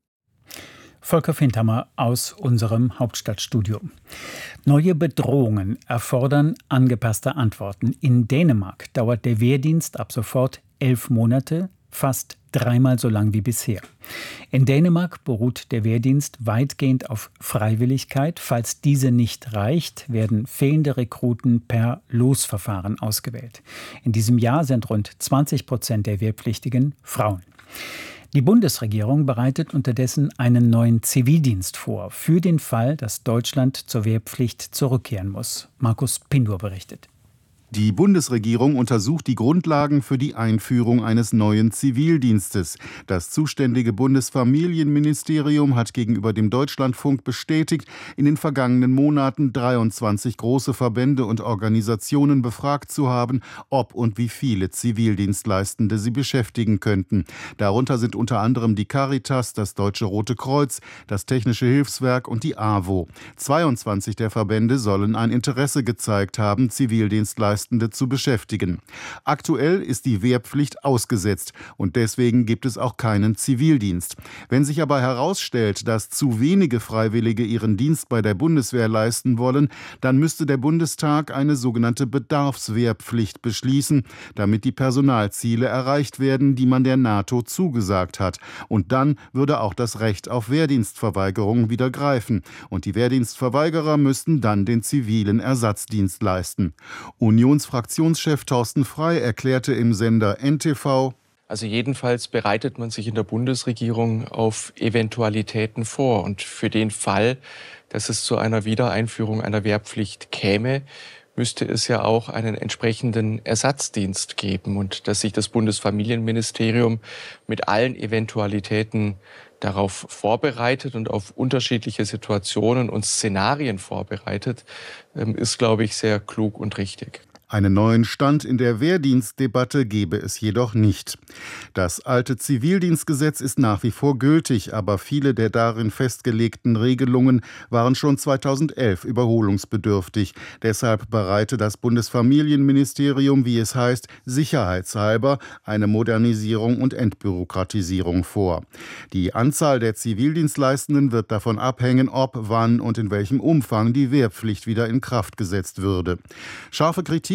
S5: Volker Findhammer aus unserem Hauptstadtstudio. Neue Bedrohungen erfordern angepasste Antworten. In Dänemark dauert der Wehrdienst ab sofort elf Monate, fast dreimal so lang wie bisher. In Dänemark beruht der Wehrdienst weitgehend auf Freiwilligkeit. Falls diese nicht reicht, werden fehlende Rekruten per Losverfahren ausgewählt. In diesem Jahr sind rund zwanzig Prozent der Wehrpflichtigen Frauen. Die Bundesregierung bereitet unterdessen einen neuen Zivildienst vor, für den Fall, dass Deutschland zur Wehrpflicht zurückkehren muss. Markus Pindur berichtet.
S21: Die Bundesregierung untersucht die Grundlagen für die Einführung eines neuen Zivildienstes. Das zuständige Bundesfamilienministerium hat gegenüber dem Deutschlandfunk bestätigt, in den vergangenen Monaten dreiundzwanzig große Verbände und Organisationen befragt zu haben, ob und wie viele Zivildienstleistende sie beschäftigen könnten. Darunter sind unter anderem die Caritas, das Deutsche Rote Kreuz, das Technische Hilfswerk und die A W O. zweiundzwanzig der Verbände sollen ein Interesse gezeigt haben, Zivildienstleistende zu beschäftigen. Aktuell ist die Wehrpflicht ausgesetzt und deswegen gibt es auch keinen Zivildienst. Wenn sich aber herausstellt, dass zu wenige Freiwillige ihren Dienst bei der Bundeswehr leisten wollen, dann müsste der Bundestag eine sogenannte Bedarfswehrpflicht beschließen, damit die Personalziele erreicht werden, die man der NATO zugesagt hat. Und dann würde auch das Recht auf Wehrdienstverweigerung wieder greifen. Und die Wehrdienstverweigerer müssten dann den zivilen Ersatzdienst leisten. Union Fraktionschef Thorsten Frey erklärte im Sender N T V:
S19: Also jedenfalls bereitet man sich in der Bundesregierung auf Eventualitäten vor. Und für den Fall, dass es zu einer Wiedereinführung einer Wehrpflicht käme, müsste es ja auch einen entsprechenden Ersatzdienst geben. Und dass sich das Bundesfamilienministerium mit allen Eventualitäten darauf vorbereitet und auf unterschiedliche Situationen und Szenarien vorbereitet, ist, glaube ich, sehr klug und richtig.
S21: Einen neuen Stand in der Wehrdienstdebatte gebe es jedoch nicht. Das alte Zivildienstgesetz ist nach wie vor gültig, aber viele der darin festgelegten Regelungen waren schon zweitausendelf überholungsbedürftig. Deshalb bereite das Bundesfamilienministerium, wie es heißt, sicherheitshalber eine Modernisierung und Entbürokratisierung vor. Die Anzahl der Zivildienstleistenden wird davon abhängen, ob, wann und in welchem Umfang die Wehrpflicht wieder in Kraft gesetzt würde. Scharfe Kritik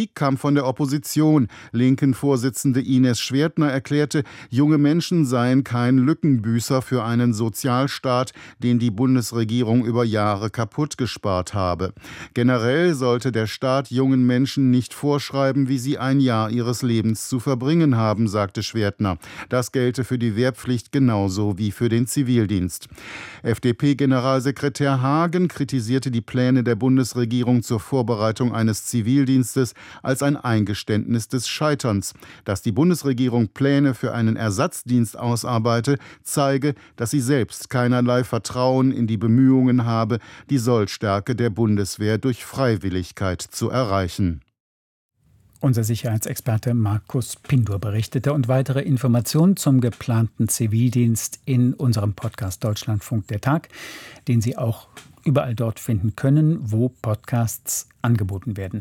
S21: Kritik kam von der Opposition. Linken-Vorsitzende Ines Schwertner erklärte, junge Menschen seien kein Lückenbüßer für einen Sozialstaat, den die Bundesregierung über Jahre kaputt gespart habe. Generell sollte der Staat jungen Menschen nicht vorschreiben, wie sie ein Jahr ihres Lebens zu verbringen haben, sagte Schwertner. Das gelte für die Wehrpflicht genauso wie für den Zivildienst. F D P-Generalsekretär Hagen kritisierte die Pläne der Bundesregierung zur Vorbereitung eines Zivildienstes als ein Eingeständnis des Scheiterns. Dass die Bundesregierung Pläne für einen Ersatzdienst ausarbeite, zeige, dass sie selbst keinerlei Vertrauen in die Bemühungen habe, die Sollstärke der Bundeswehr durch Freiwilligkeit zu erreichen.
S5: Unser Sicherheitsexperte Markus Pindur berichtete, und weitere Informationen zum geplanten Zivildienst in unserem Podcast Deutschlandfunk der Tag, den Sie auch überall dort finden können, wo Podcasts angeboten werden.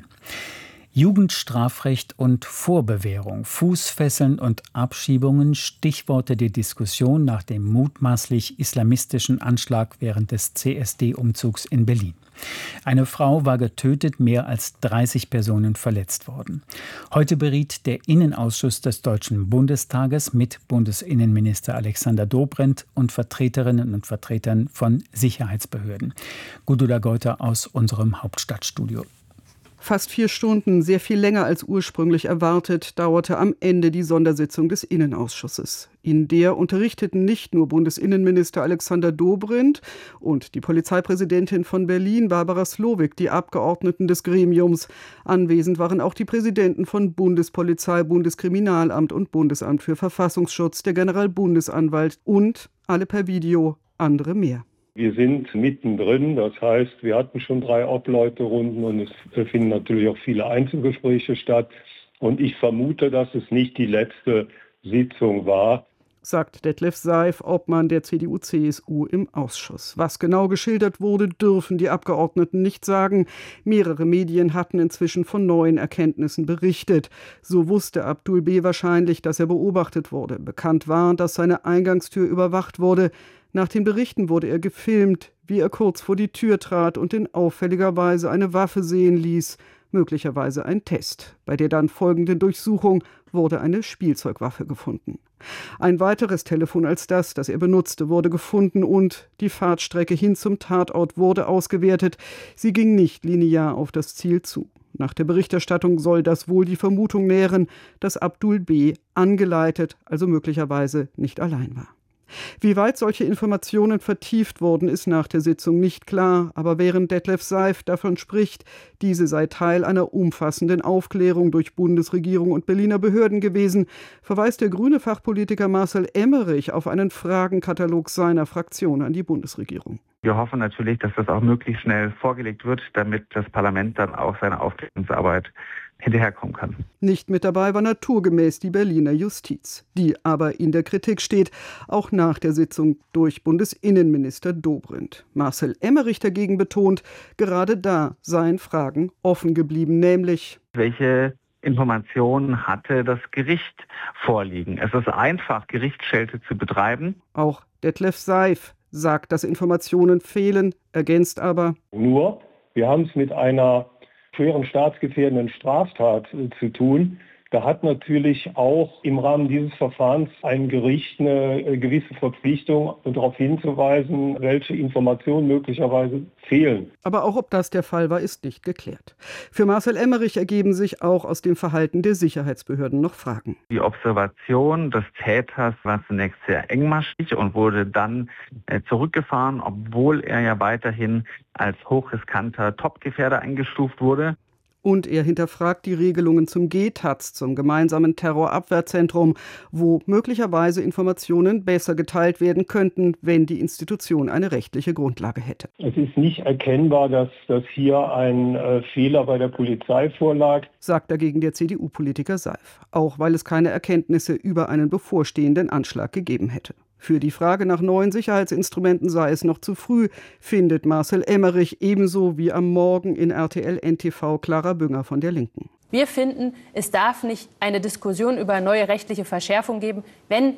S5: Jugendstrafrecht und Vorbewährung, Fußfesseln und Abschiebungen, Stichworte der Diskussion nach dem mutmaßlich islamistischen Anschlag während des C S D-Umzugs in Berlin. Eine Frau war getötet, mehr als dreißig Personen verletzt worden. Heute beriet der Innenausschuss des Deutschen Bundestages mit Bundesinnenminister Alexander Dobrindt und Vertreterinnen und Vertretern von Sicherheitsbehörden. Gudula Geuter aus unserem Hauptstadtstudio.
S2: Fast vier Stunden, sehr viel länger als ursprünglich erwartet, dauerte am Ende die Sondersitzung des Innenausschusses. In der unterrichteten nicht nur Bundesinnenminister Alexander Dobrindt und die Polizeipräsidentin von Berlin, Barbara Slowik, die Abgeordneten des Gremiums. Anwesend waren auch die Präsidenten von Bundespolizei, Bundeskriminalamt und Bundesamt für Verfassungsschutz, der Generalbundesanwalt und alle per Video, andere mehr.
S22: Wir sind mittendrin, das heißt, wir hatten schon drei Obleuterunden und es finden natürlich auch viele Einzelgespräche statt. Und ich vermute, dass es nicht die letzte Sitzung war,
S2: sagt Detlef Seif, Obmann der C D U C S U im Ausschuss. Was genau geschildert wurde, dürfen die Abgeordneten nicht sagen. Mehrere Medien hatten inzwischen von neuen Erkenntnissen berichtet. So wusste Abdul B. wahrscheinlich, dass er beobachtet wurde. Bekannt war, dass seine Eingangstür überwacht wurde. Nach den Berichten wurde er gefilmt, wie er kurz vor die Tür trat und in auffälliger Weise eine Waffe sehen ließ, möglicherweise ein Test. Bei der dann folgenden Durchsuchung wurde eine Spielzeugwaffe gefunden. Ein weiteres Telefon als das, das er benutzte, wurde gefunden und die Fahrtstrecke hin zum Tatort wurde ausgewertet. Sie ging nicht linear auf das Ziel zu. Nach der Berichterstattung soll das wohl die Vermutung nähren, dass Abdul B. angeleitet, also möglicherweise nicht allein war. Wie weit solche Informationen vertieft wurden, ist nach der Sitzung nicht klar. Aber während Detlef Seif davon spricht, diese sei Teil einer umfassenden Aufklärung durch Bundesregierung und Berliner Behörden gewesen, verweist der grüne Fachpolitiker Marcel Emmerich auf einen Fragenkatalog seiner Fraktion an die Bundesregierung.
S23: Wir hoffen natürlich, dass das auch möglichst schnell vorgelegt wird, damit das Parlament dann auch seine Aufklärungsarbeit hinterherkommen kann.
S2: Nicht mit dabei war naturgemäß die Berliner Justiz, die aber in der Kritik steht, auch nach der Sitzung durch Bundesinnenminister Dobrindt. Marcel Emmerich dagegen betont, gerade da seien Fragen offen geblieben, nämlich:
S23: Welche Informationen hatte das Gericht vorliegen? Es ist einfach, Gerichtsschelte zu betreiben.
S2: Auch Detlef Seif sagt, dass Informationen fehlen, ergänzt aber:
S22: Nur, wir haben es mit einer schweren staatsgefährdenden Straftat äh, zu tun. Da hat natürlich auch im Rahmen dieses Verfahrens ein Gericht eine äh, gewisse Verpflichtung, darauf hinzuweisen, welche Informationen möglicherweise fehlen.
S2: Aber auch ob das der Fall war, ist nicht geklärt. Für Marcel Emmerich ergeben sich auch aus dem Verhalten der Sicherheitsbehörden noch Fragen.
S23: Die Observation des Täters war zunächst sehr engmaschig und wurde dann äh, zurückgefahren, obwohl er ja weiterhin als hochriskanter Topgefährder eingestuft wurde.
S2: Und er hinterfragt die Regelungen zum G T A Z, zum gemeinsamen Terrorabwehrzentrum, wo möglicherweise Informationen besser geteilt werden könnten, wenn die Institution eine rechtliche Grundlage hätte.
S22: Es ist nicht erkennbar, dass, dass hier ein äh, Fehler bei der Polizei vorlag,
S2: sagt dagegen der C D U-Politiker Seif, auch weil es keine Erkenntnisse über einen bevorstehenden Anschlag gegeben hätte. Für die Frage nach neuen Sicherheitsinstrumenten sei es noch zu früh, findet Marcel Emmerich, ebenso wie am Morgen in R T L N T V Clara Bünger von der Linken.
S24: Wir finden, es darf nicht eine Diskussion über neue rechtliche Verschärfung geben, wenn nicht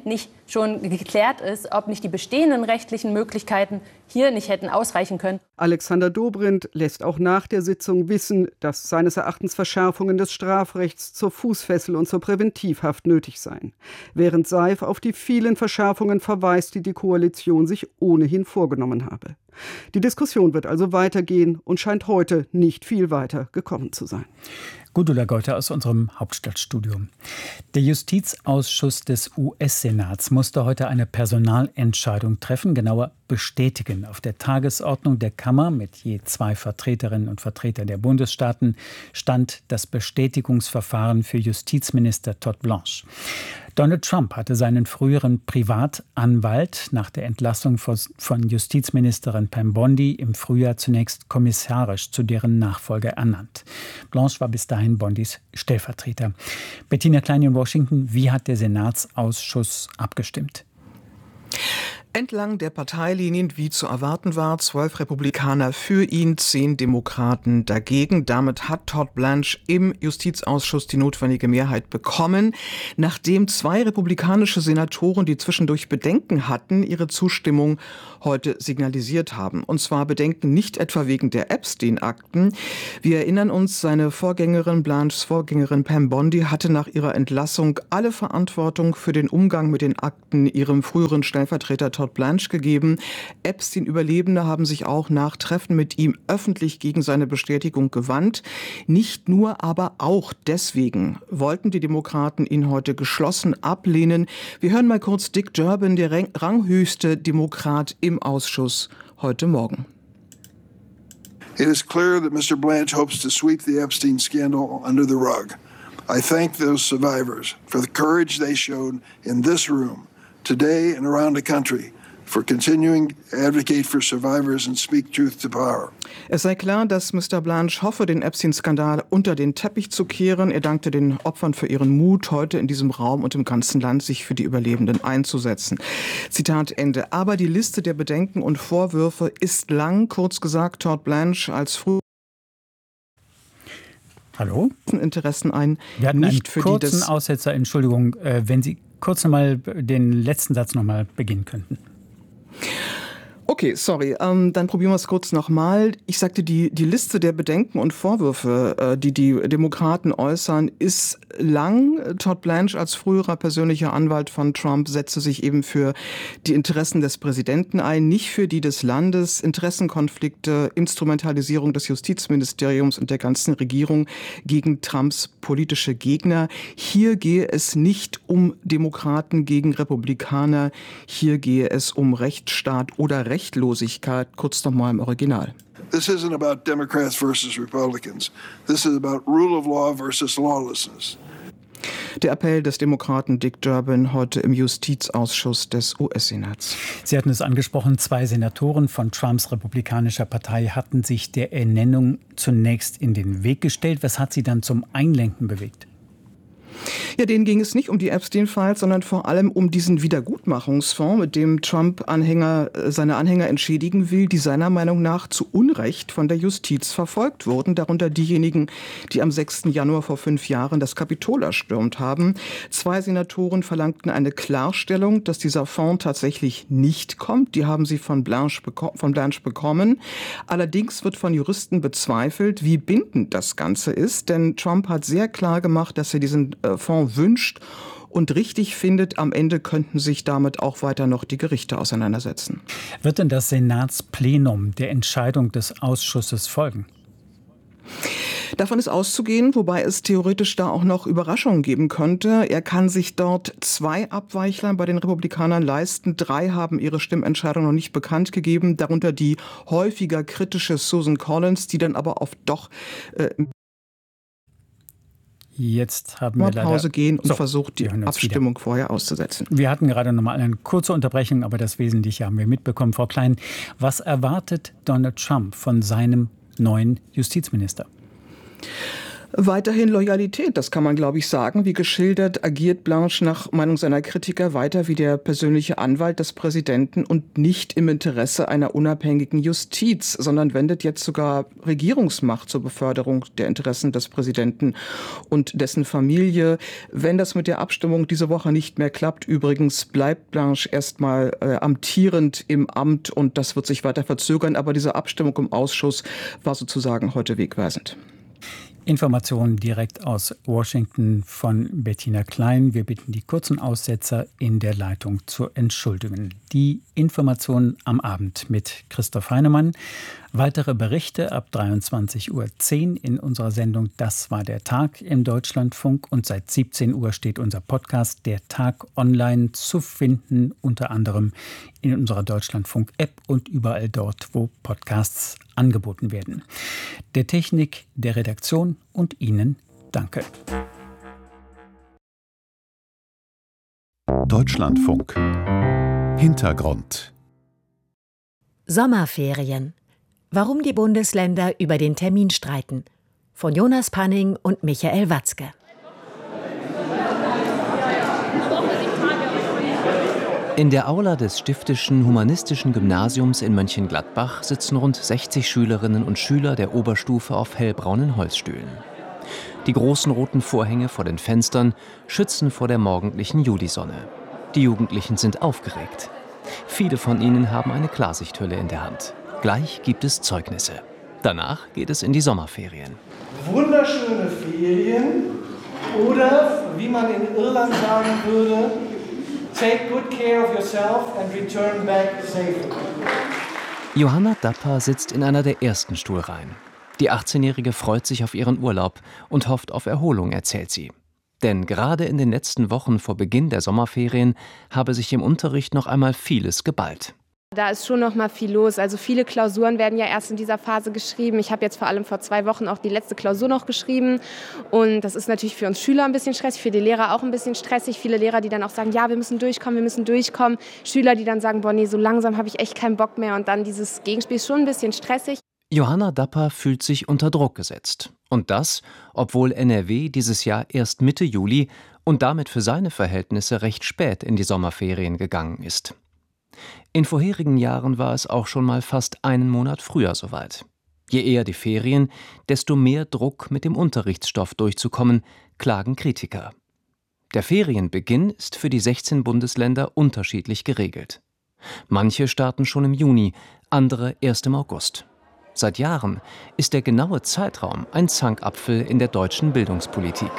S1: schon geklärt ist, ob nicht die bestehenden rechtlichen Möglichkeiten hier nicht hätten ausreichen können.
S2: Alexander Dobrindt lässt auch nach der Sitzung wissen, dass seines Erachtens Verschärfungen des Strafrechts zur Fußfessel und zur Präventivhaft nötig seien. Während Seif auf die vielen Verschärfungen verweist, die die Koalition sich ohnehin vorgenommen habe. Die Diskussion wird also weitergehen und scheint heute nicht viel weiter gekommen zu sein.
S5: Gudula Goite aus unserem Hauptstadtstudio. Der Justizausschuss des U S-Senats musste heute eine Personalentscheidung treffen, genauer bestätigen. Auf der Tagesordnung der Kammer mit je zwei Vertreterinnen und Vertretern der Bundesstaaten stand das Bestätigungsverfahren für Justizminister Todd Blanche. Donald Trump hatte seinen früheren Privatanwalt nach der Entlassung von Justizministerin Pam Bondi im Frühjahr zunächst kommissarisch zu deren Nachfolger ernannt. Blanche war bis dahin Bondis Stellvertreter. Bettina Klein in Washington, wie hat der Senatsausschuss abgestimmt?
S3: Entlang der Parteilinien, wie zu erwarten war, zwölf Republikaner für ihn, zehn Demokraten dagegen. Damit hat Todd Blanche im Justizausschuss die notwendige Mehrheit bekommen, nachdem zwei republikanische Senatoren, die zwischendurch Bedenken hatten, ihre Zustimmung heute signalisiert haben. Und zwar Bedenken nicht etwa wegen der Epstein-Akten. Wir erinnern uns, seine Vorgängerin, Blanches Vorgängerin Pam Bondi, hatte nach ihrer Entlassung alle Verantwortung für den Umgang mit den Akten ihrem früheren Stellvertreter Todd Blanche gegeben. Epstein-Überlebende haben sich auch nach Treffen mit ihm öffentlich gegen seine Bestätigung gewandt. Nicht nur, aber auch deswegen wollten die Demokraten ihn heute geschlossen ablehnen. Wir hören mal kurz Dick Durbin, der ranghöchste Demokrat im Ausschuss, heute Morgen.
S4: It is clear that Mister Blanche hopes to sweep the Epstein scandal under the rug. I thank those survivors for the courage they showed in this room today and around the country, for continuing to advocate for survivors and speak truth to power.
S3: Es sei klar, dass Mister Blanche hoffe, den Epstein-Skandal unter den Teppich zu kehren. Er dankte den Opfern für ihren Mut, heute in diesem Raum und im ganzen Land sich für die Überlebenden einzusetzen. Zitat Ende. Aber die Liste der Bedenken und Vorwürfe ist lang. Kurz gesagt, Todd Blanche als früher
S5: Hallo?
S3: Interessen ein.
S5: Wir hatten
S3: nicht
S5: einen
S3: für
S5: kurzen
S3: die das
S5: Aussetzer. Entschuldigung, äh, wenn Sie kurz noch mal den letzten Satz noch mal beginnen könnten.
S3: Okay, sorry, ähm, dann probieren wir es kurz nochmal. Ich sagte, die, die Liste der Bedenken und Vorwürfe, äh, die die Demokraten äußern, ist lang. Todd Blanche als früherer persönlicher Anwalt von Trump setzte sich eben für die Interessen des Präsidenten ein, nicht für die des Landes. Interessenkonflikte, Instrumentalisierung des Justizministeriums und der ganzen Regierung gegen Trumps politische Gegner. Hier gehe es nicht um Demokraten gegen Republikaner, hier gehe es um Rechtsstaat oder Rechtsstaat. Rechtlosigkeit, kurz nochmal im Original.
S4: This isn't about Democrats versus Republicans. This is about rule of law versus lawlessness.
S3: Der Appell des Demokraten Dick Durbin heute im Justizausschuss des U S-Senats.
S5: Sie hatten es angesprochen, zwei Senatoren von Trumps republikanischer Partei hatten sich der Ernennung zunächst in den Weg gestellt. Was hat sie dann zum Einlenken bewegt?
S3: Ja, denen ging es nicht um die Epstein-Files, sondern vor allem um diesen Wiedergutmachungsfonds, mit dem Trump-Anhänger seine Anhänger entschädigen will, die seiner Meinung nach zu Unrecht von der Justiz verfolgt wurden, darunter diejenigen, die am sechsten Januar vor fünf Jahren das Kapitol erstürmt haben. Zwei Senatoren verlangten eine Klarstellung, dass dieser Fonds tatsächlich nicht kommt. Die haben sie von Blanche, beko- von Blanche bekommen. Allerdings wird von Juristen bezweifelt, wie bindend das Ganze ist, denn Trump hat sehr klar gemacht, dass er diesen Fonds wünscht und richtig findet, am Ende könnten sich damit auch weiter noch die Gerichte auseinandersetzen.
S5: Wird denn das Senatsplenum der Entscheidung des Ausschusses folgen?
S3: Davon ist auszugehen, wobei es theoretisch da auch noch Überraschungen geben könnte. Er kann sich dort zwei Abweichler bei den Republikanern leisten. Drei haben ihre Stimmentscheidung noch nicht bekannt gegeben, darunter die häufiger kritische Susan Collins, die dann aber oft doch äh,
S5: Jetzt haben wir leider
S3: Pause gehen und
S5: so,
S3: versucht, die Abstimmung wieder vorher auszusetzen.
S5: Wir hatten gerade noch mal eine kurze Unterbrechung, aber das Wesentliche haben wir mitbekommen. Frau Klein, was erwartet Donald Trump von seinem neuen Justizminister?
S3: Weiterhin Loyalität, das kann man, glaube ich, sagen. Wie geschildert, agiert Blanche nach Meinung seiner Kritiker weiter wie der persönliche Anwalt des Präsidenten und nicht im Interesse einer unabhängigen Justiz, sondern wendet jetzt sogar Regierungsmacht zur Beförderung der Interessen des Präsidenten und dessen Familie. Wenn das mit der Abstimmung diese Woche nicht mehr klappt, übrigens, bleibt Blanche erstmal äh, amtierend im Amt und das wird sich weiter verzögern. Aber diese Abstimmung im Ausschuss war sozusagen heute wegweisend.
S5: Informationen direkt aus Washington von Bettina Klein. Wir bitten die kurzen Aussetzer in der Leitung zu entschuldigen. Die Informationen am Abend mit Christoph Heinemann. Weitere Berichte ab dreiundzwanzig Uhr zehn in unserer Sendung Das war der Tag im Deutschlandfunk. Und seit siebzehn Uhr steht unser Podcast Der Tag online zu finden, unter anderem in unserer Deutschlandfunk-App und überall dort, wo Podcasts angeboten werden. Der Technik, der Redaktion und Ihnen danke.
S21: Deutschlandfunk. Hintergrund.
S6: Sommerferien. Warum die Bundesländer über den Termin streiten. Von Jonas Panning und Michael Watzke.
S7: In der Aula des Stiftischen Humanistischen Gymnasiums in Mönchengladbach sitzen rund sechzig Schülerinnen und Schüler der Oberstufe auf hellbraunen Holzstühlen. Die großen roten Vorhänge vor den Fenstern schützen vor der morgendlichen Julisonne. Die Jugendlichen sind aufgeregt. Viele von ihnen haben eine Klarsichthülle in der Hand. Gleich gibt es Zeugnisse. Danach geht es in die Sommerferien.
S9: Wunderschöne Ferien oder, wie man in Irland sagen würde, take good care of yourself and return back safely.
S7: Johanna Dapper sitzt in einer der ersten Stuhlreihen. Die achtzehnjährige freut sich auf ihren Urlaub und hofft auf Erholung, erzählt sie. Denn gerade in den letzten Wochen vor Beginn der Sommerferien habe sich im Unterricht noch einmal vieles geballt.
S24: Da ist schon noch mal viel los. Also viele Klausuren werden ja erst in dieser Phase geschrieben. Ich habe jetzt vor allem vor zwei Wochen auch die letzte Klausur noch geschrieben. Und das ist natürlich für uns Schüler ein bisschen stressig, für die Lehrer auch ein bisschen stressig. Viele Lehrer, die dann auch sagen, ja, wir müssen durchkommen, wir müssen durchkommen. Schüler, die dann sagen, boah, nee, so langsam habe ich echt keinen Bock mehr. Und dann dieses Gegenspiel ist schon ein bisschen stressig.
S7: Johanna Dapper fühlt sich unter Druck gesetzt. Und das, obwohl N R W dieses Jahr erst Mitte Juli und damit für seine Verhältnisse recht spät in die Sommerferien gegangen ist. In vorherigen Jahren war es auch schon mal fast einen Monat früher soweit. Je eher die Ferien, desto mehr Druck, mit dem Unterrichtsstoff durchzukommen, klagen Kritiker. Der Ferienbeginn ist für die sechzehn Bundesländer unterschiedlich geregelt. Manche starten schon im Juni, andere erst im August. Seit Jahren ist der genaue Zeitraum ein Zankapfel in der deutschen Bildungspolitik.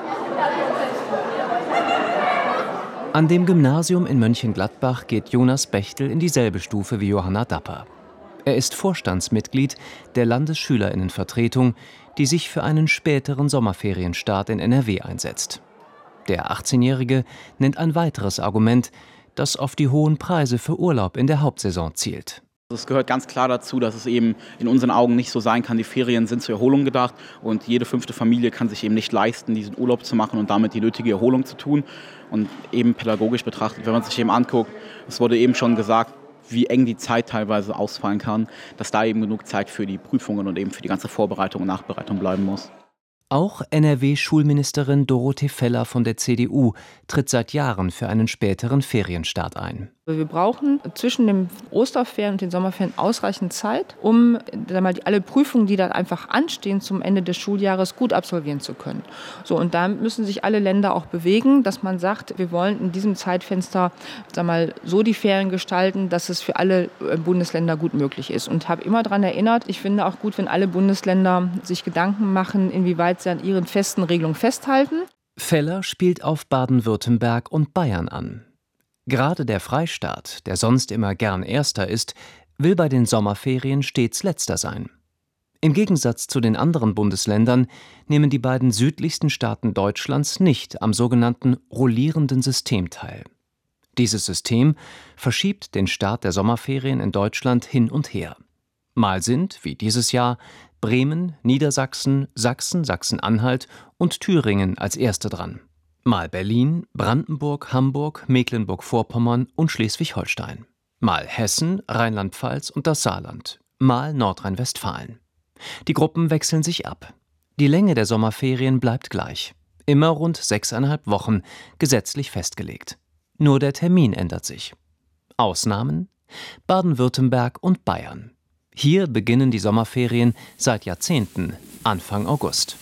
S7: An dem Gymnasium in Mönchengladbach geht Jonas Bechtel in dieselbe Stufe wie Johanna Dapper. Er ist Vorstandsmitglied der Landesschülerinnenvertretung, die sich für einen späteren Sommerferienstart in N R W einsetzt. Der achtzehnjährige nennt ein weiteres Argument, das auf die hohen Preise für Urlaub in der Hauptsaison zielt.
S25: Es gehört ganz klar dazu, dass es eben in unseren Augen nicht so sein kann, die Ferien sind zur Erholung gedacht und jede fünfte Familie kann sich eben nicht leisten, diesen Urlaub zu machen und damit die nötige Erholung zu tun. Und eben pädagogisch betrachtet, wenn man sich eben anguckt, es wurde eben schon gesagt, wie eng die Zeit teilweise ausfallen kann, dass da eben genug Zeit für die Prüfungen und eben für die ganze Vorbereitung und Nachbereitung bleiben muss.
S7: Auch N R W-Schulministerin Dorothee Feller von der C D U tritt seit Jahren für einen späteren Ferienstart ein.
S26: Wir brauchen zwischen den Osterferien und den Sommerferien ausreichend Zeit, um mal, alle Prüfungen, die dann einfach anstehen, zum Ende des Schuljahres gut absolvieren zu können. So, und da müssen sich alle Länder auch bewegen, dass man sagt, wir wollen in diesem Zeitfenster sag mal, so die Ferien gestalten, dass es für alle Bundesländer gut möglich ist. Und habe immer daran erinnert, ich finde auch gut, wenn alle Bundesländer sich Gedanken machen, inwieweit sie an ihren festen Regelungen festhalten.
S7: Feller spielt auf Baden-Württemberg und Bayern an. Gerade der Freistaat, der sonst immer gern Erster ist, will bei den Sommerferien stets Letzter sein. Im Gegensatz zu den anderen Bundesländern nehmen die beiden südlichsten Staaten Deutschlands nicht am sogenannten rollierenden System teil. Dieses System verschiebt den Start der Sommerferien in Deutschland hin und her. Mal sind, wie dieses Jahr, Bremen, Niedersachsen, Sachsen, Sachsen-Anhalt und Thüringen als Erste dran. Mal Berlin, Brandenburg, Hamburg, Mecklenburg-Vorpommern und Schleswig-Holstein. Mal Hessen, Rheinland-Pfalz und das Saarland. Mal Nordrhein-Westfalen. Die Gruppen wechseln sich ab. Die Länge der Sommerferien bleibt gleich. Immer rund sechseinhalb Wochen, gesetzlich festgelegt. Nur der Termin ändert sich. Ausnahmen? Baden-Württemberg und Bayern. Hier beginnen die Sommerferien seit Jahrzehnten, Anfang August.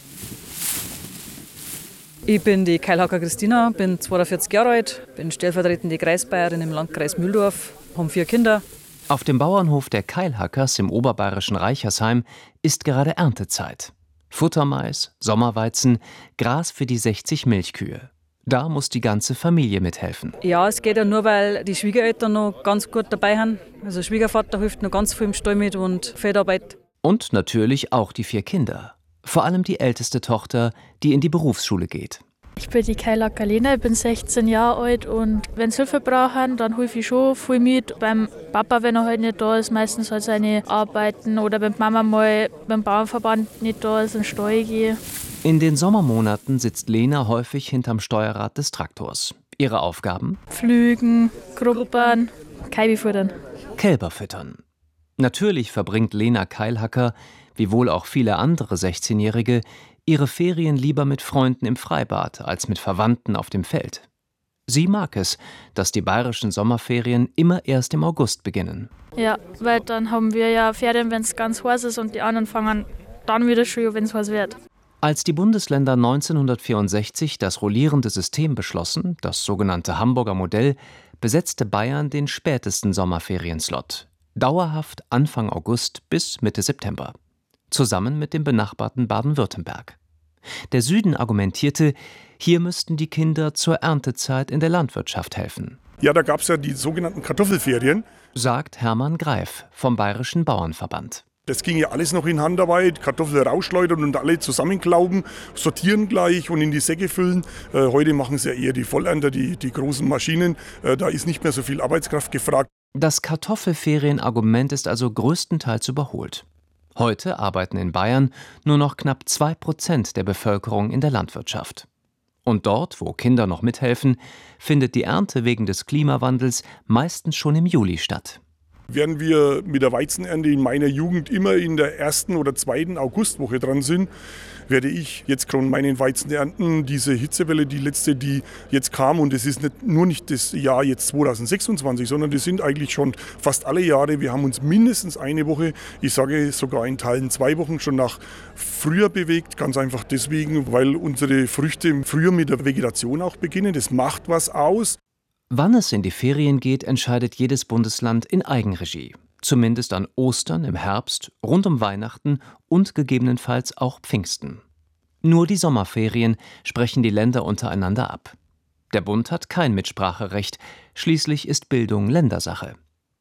S8: Ich bin die Keilhacker Christina, bin zweiundvierzig Jahre alt, bin stellvertretende Kreisbayerin im Landkreis Mühldorf, habe vier Kinder.
S7: Auf dem Bauernhof der Keilhackers im oberbayerischen Reichersheim ist gerade Erntezeit. Futtermais, Sommerweizen, Gras für die sechzig Milchkühe. Da muss die ganze Familie mithelfen.
S8: Ja, es geht ja nur, weil die Schwiegereltern noch ganz gut dabei sind. Also Schwiegervater hilft noch ganz viel im Stall mit und Feldarbeit.
S7: Und natürlich auch die vier Kinder. Vor allem die älteste Tochter, die in die Berufsschule geht.
S10: Ich bin die Keilhacker Lena, ich bin sechzehn Jahre alt und wenn sie Hilfe brauchen, dann helfe ich schon viel mit. Beim Papa, wenn er halt nicht da ist, meistens halt seine Arbeiten oder wenn die Mama mal beim Bauernverband nicht da ist, in den Stall gehe.
S7: In den Sommermonaten sitzt Lena häufig hinterm Steuerrad des Traktors. Ihre Aufgaben?
S10: Pflügen, gruppern, Kälber füttern.
S7: Kälber füttern. Natürlich verbringt Lena Keilhacker, wie wohl auch viele andere sechzehnjährige, ihre Ferien lieber mit Freunden im Freibad als mit Verwandten auf dem Feld. Sie mag es, dass die bayerischen Sommerferien immer erst im August beginnen.
S10: Ja, weil dann haben wir ja Ferien, wenn es ganz heiß ist und die anderen fangen dann wieder schön, wenn es heiß wird.
S7: Als die Bundesländer neunzehnhundertvierundsechzig das rollierende System beschlossen, das sogenannte Hamburger Modell, besetzte Bayern den spätesten Sommerferienslot. Dauerhaft Anfang August bis Mitte September. Zusammen mit dem benachbarten Baden-Württemberg. Der Süden argumentierte, hier müssten die Kinder zur Erntezeit in der Landwirtschaft helfen.
S11: Ja, da gab es ja die sogenannten Kartoffelferien,
S7: sagt Hermann Greif vom Bayerischen Bauernverband.
S11: Das ging ja alles noch in Handarbeit, Kartoffeln rausschleudern und alle zusammenklauben, sortieren gleich und in die Säcke füllen. Äh, heute machen es ja eher die Vollernter, die, die großen Maschinen. Äh, da ist nicht mehr so viel Arbeitskraft gefragt.
S7: Das Kartoffelferienargument ist also größtenteils überholt. Heute arbeiten in Bayern nur noch knapp zwei Prozent der Bevölkerung in der Landwirtschaft. Und dort, wo Kinder noch mithelfen, findet die Ernte wegen des Klimawandels meistens schon im Juli statt.
S11: Während wir mit der Weizenernte in meiner Jugend immer in der ersten oder zweiten Augustwoche dran sind, werde ich jetzt schon meinen Weizen ernten. Diese Hitzewelle, die letzte, die jetzt kam, und es ist nicht, nur nicht das Jahr jetzt zweitausendsechsundzwanzig, sondern das sind eigentlich schon fast alle Jahre. Wir haben uns mindestens eine Woche, ich sage sogar in Teilen zwei Wochen schon nach früher bewegt. Ganz einfach deswegen, weil unsere Früchte früher mit der Vegetation auch beginnen. Das macht was aus.
S7: Wann es in die Ferien geht, entscheidet jedes Bundesland in Eigenregie. Zumindest an Ostern im Herbst, rund um Weihnachten und gegebenenfalls auch Pfingsten. Nur die Sommerferien sprechen die Länder untereinander ab. Der Bund hat kein Mitspracherecht, schließlich ist Bildung Ländersache.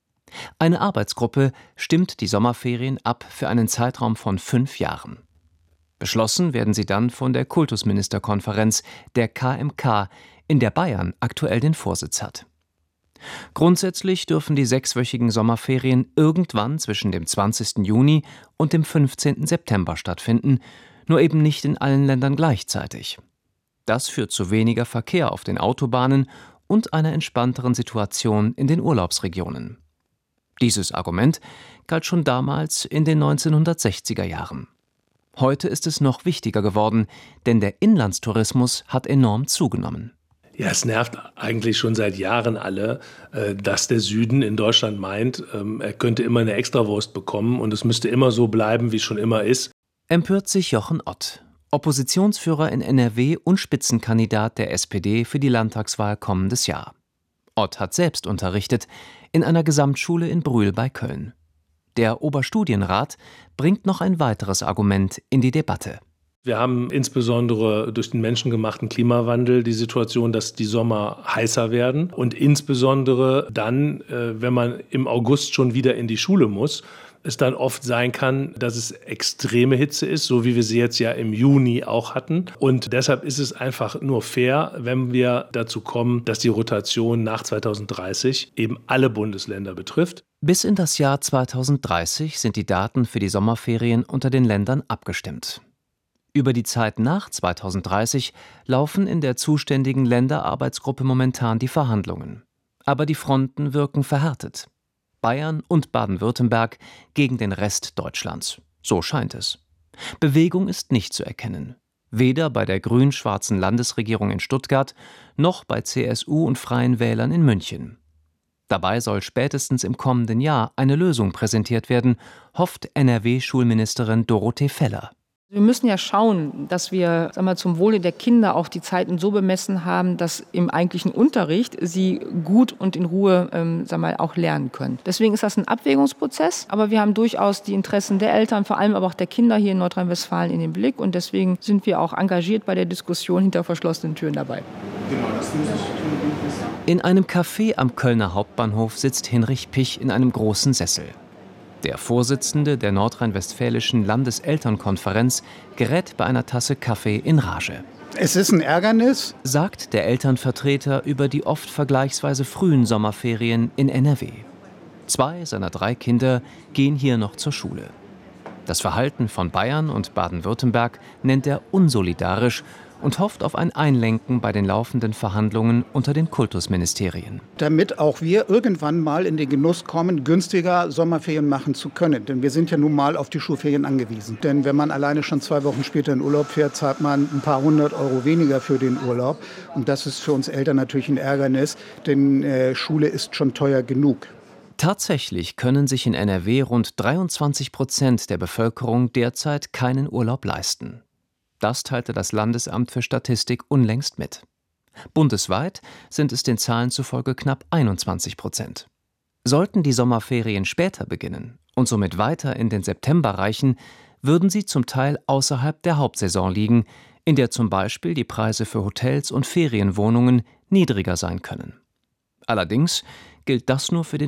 S7: Eine Arbeitsgruppe stimmt die Sommerferien ab für einen Zeitraum von fünf Jahren. Beschlossen werden sie dann von der Kultusministerkonferenz, der K M K, in der Bayern aktuell den Vorsitz hat. Grundsätzlich dürfen die sechswöchigen Sommerferien irgendwann zwischen dem zwanzigsten Juni und dem fünfzehnten September stattfinden, nur eben nicht in allen Ländern gleichzeitig. Das führt zu weniger Verkehr auf den Autobahnen und einer entspannteren Situation in den Urlaubsregionen. Dieses Argument galt schon damals in den neunzehnhundertsechziger Jahren. Heute ist es noch wichtiger geworden, denn der Inlandstourismus hat enorm zugenommen.
S12: Ja, es nervt eigentlich schon seit Jahren alle, dass der Süden in Deutschland meint, er könnte immer eine Extrawurst bekommen und es müsste immer so bleiben, wie es schon immer ist.
S7: Empört sich Jochen Ott, Oppositionsführer in N R W und Spitzenkandidat der S P D für die Landtagswahl kommendes Jahr. Ott hat selbst unterrichtet in einer Gesamtschule in Brühl bei Köln. Der Oberstudienrat bringt noch ein weiteres Argument in die Debatte.
S12: Wir haben insbesondere durch den menschengemachten Klimawandel die Situation, dass die Sommer heißer werden und insbesondere dann, wenn man im August schon wieder in die Schule muss, es dann oft sein kann, dass es extreme Hitze ist, so wie wir sie jetzt ja im Juni auch hatten. Und deshalb ist es einfach nur fair, wenn wir dazu kommen, dass die Rotation nach zweitausenddreißig eben alle Bundesländer betrifft.
S7: Bis in das Jahr zweitausenddreißig sind die Daten für die Sommerferien unter den Ländern abgestimmt. Über die Zeit nach zweitausenddreißig laufen in der zuständigen Länderarbeitsgruppe momentan die Verhandlungen. Aber die Fronten wirken verhärtet. Bayern und Baden-Württemberg gegen den Rest Deutschlands. So scheint es. Bewegung ist nicht zu erkennen. Weder bei der grün-schwarzen Landesregierung in Stuttgart noch bei C S U und Freien Wählern in München. Dabei soll spätestens im kommenden Jahr eine Lösung präsentiert werden, hofft N R W-Schulministerin Dorothee Feller.
S26: Wir müssen ja schauen, dass wir sagen wir, zum Wohle der Kinder auch die Zeiten so bemessen haben, dass im eigentlichen Unterricht sie gut und in Ruhe ähm, sagen wir, auch lernen können. Deswegen ist das ein Abwägungsprozess, aber wir haben durchaus die Interessen der Eltern, vor allem aber auch der Kinder hier in Nordrhein-Westfalen in den Blick und deswegen sind wir auch engagiert bei der Diskussion hinter verschlossenen Türen dabei.
S21: Genau, das muss ich tun.
S7: In einem Café am Kölner Hauptbahnhof sitzt Hinrich Pich in einem großen Sessel. Der Vorsitzende der nordrhein-westfälischen Landeselternkonferenz gerät bei einer Tasse Kaffee in Rage.
S13: Es ist ein Ärgernis,
S7: sagt der Elternvertreter über die oft vergleichsweise frühen Sommerferien in N R W. Zwei seiner drei Kinder gehen hier noch zur Schule. Das Verhalten von Bayern und Baden-Württemberg nennt er unsolidarisch und hofft auf ein Einlenken bei den laufenden Verhandlungen unter den Kultusministerien.
S13: Damit auch wir irgendwann mal in den Genuss kommen, günstiger Sommerferien machen zu können. Denn wir sind ja nun mal auf die Schulferien angewiesen. Denn wenn man alleine schon zwei Wochen später in Urlaub fährt, zahlt man ein paar hundert Euro weniger für den Urlaub. Und das ist für uns Eltern natürlich ein Ärgernis, denn äh, Schule ist schon teuer genug.
S7: Tatsächlich können sich in N R W rund dreiundzwanzig Prozent der Bevölkerung derzeit keinen Urlaub leisten. Das teilte das Landesamt für Statistik unlängst mit. Bundesweit sind es den Zahlen zufolge knapp einundzwanzig Prozent. Sollten die Sommerferien später beginnen und somit weiter in den September reichen, würden sie zum Teil außerhalb der Hauptsaison liegen, in der zum Beispiel die Preise für Hotels und Ferienwohnungen niedriger sein können. Allerdings gilt das nur für den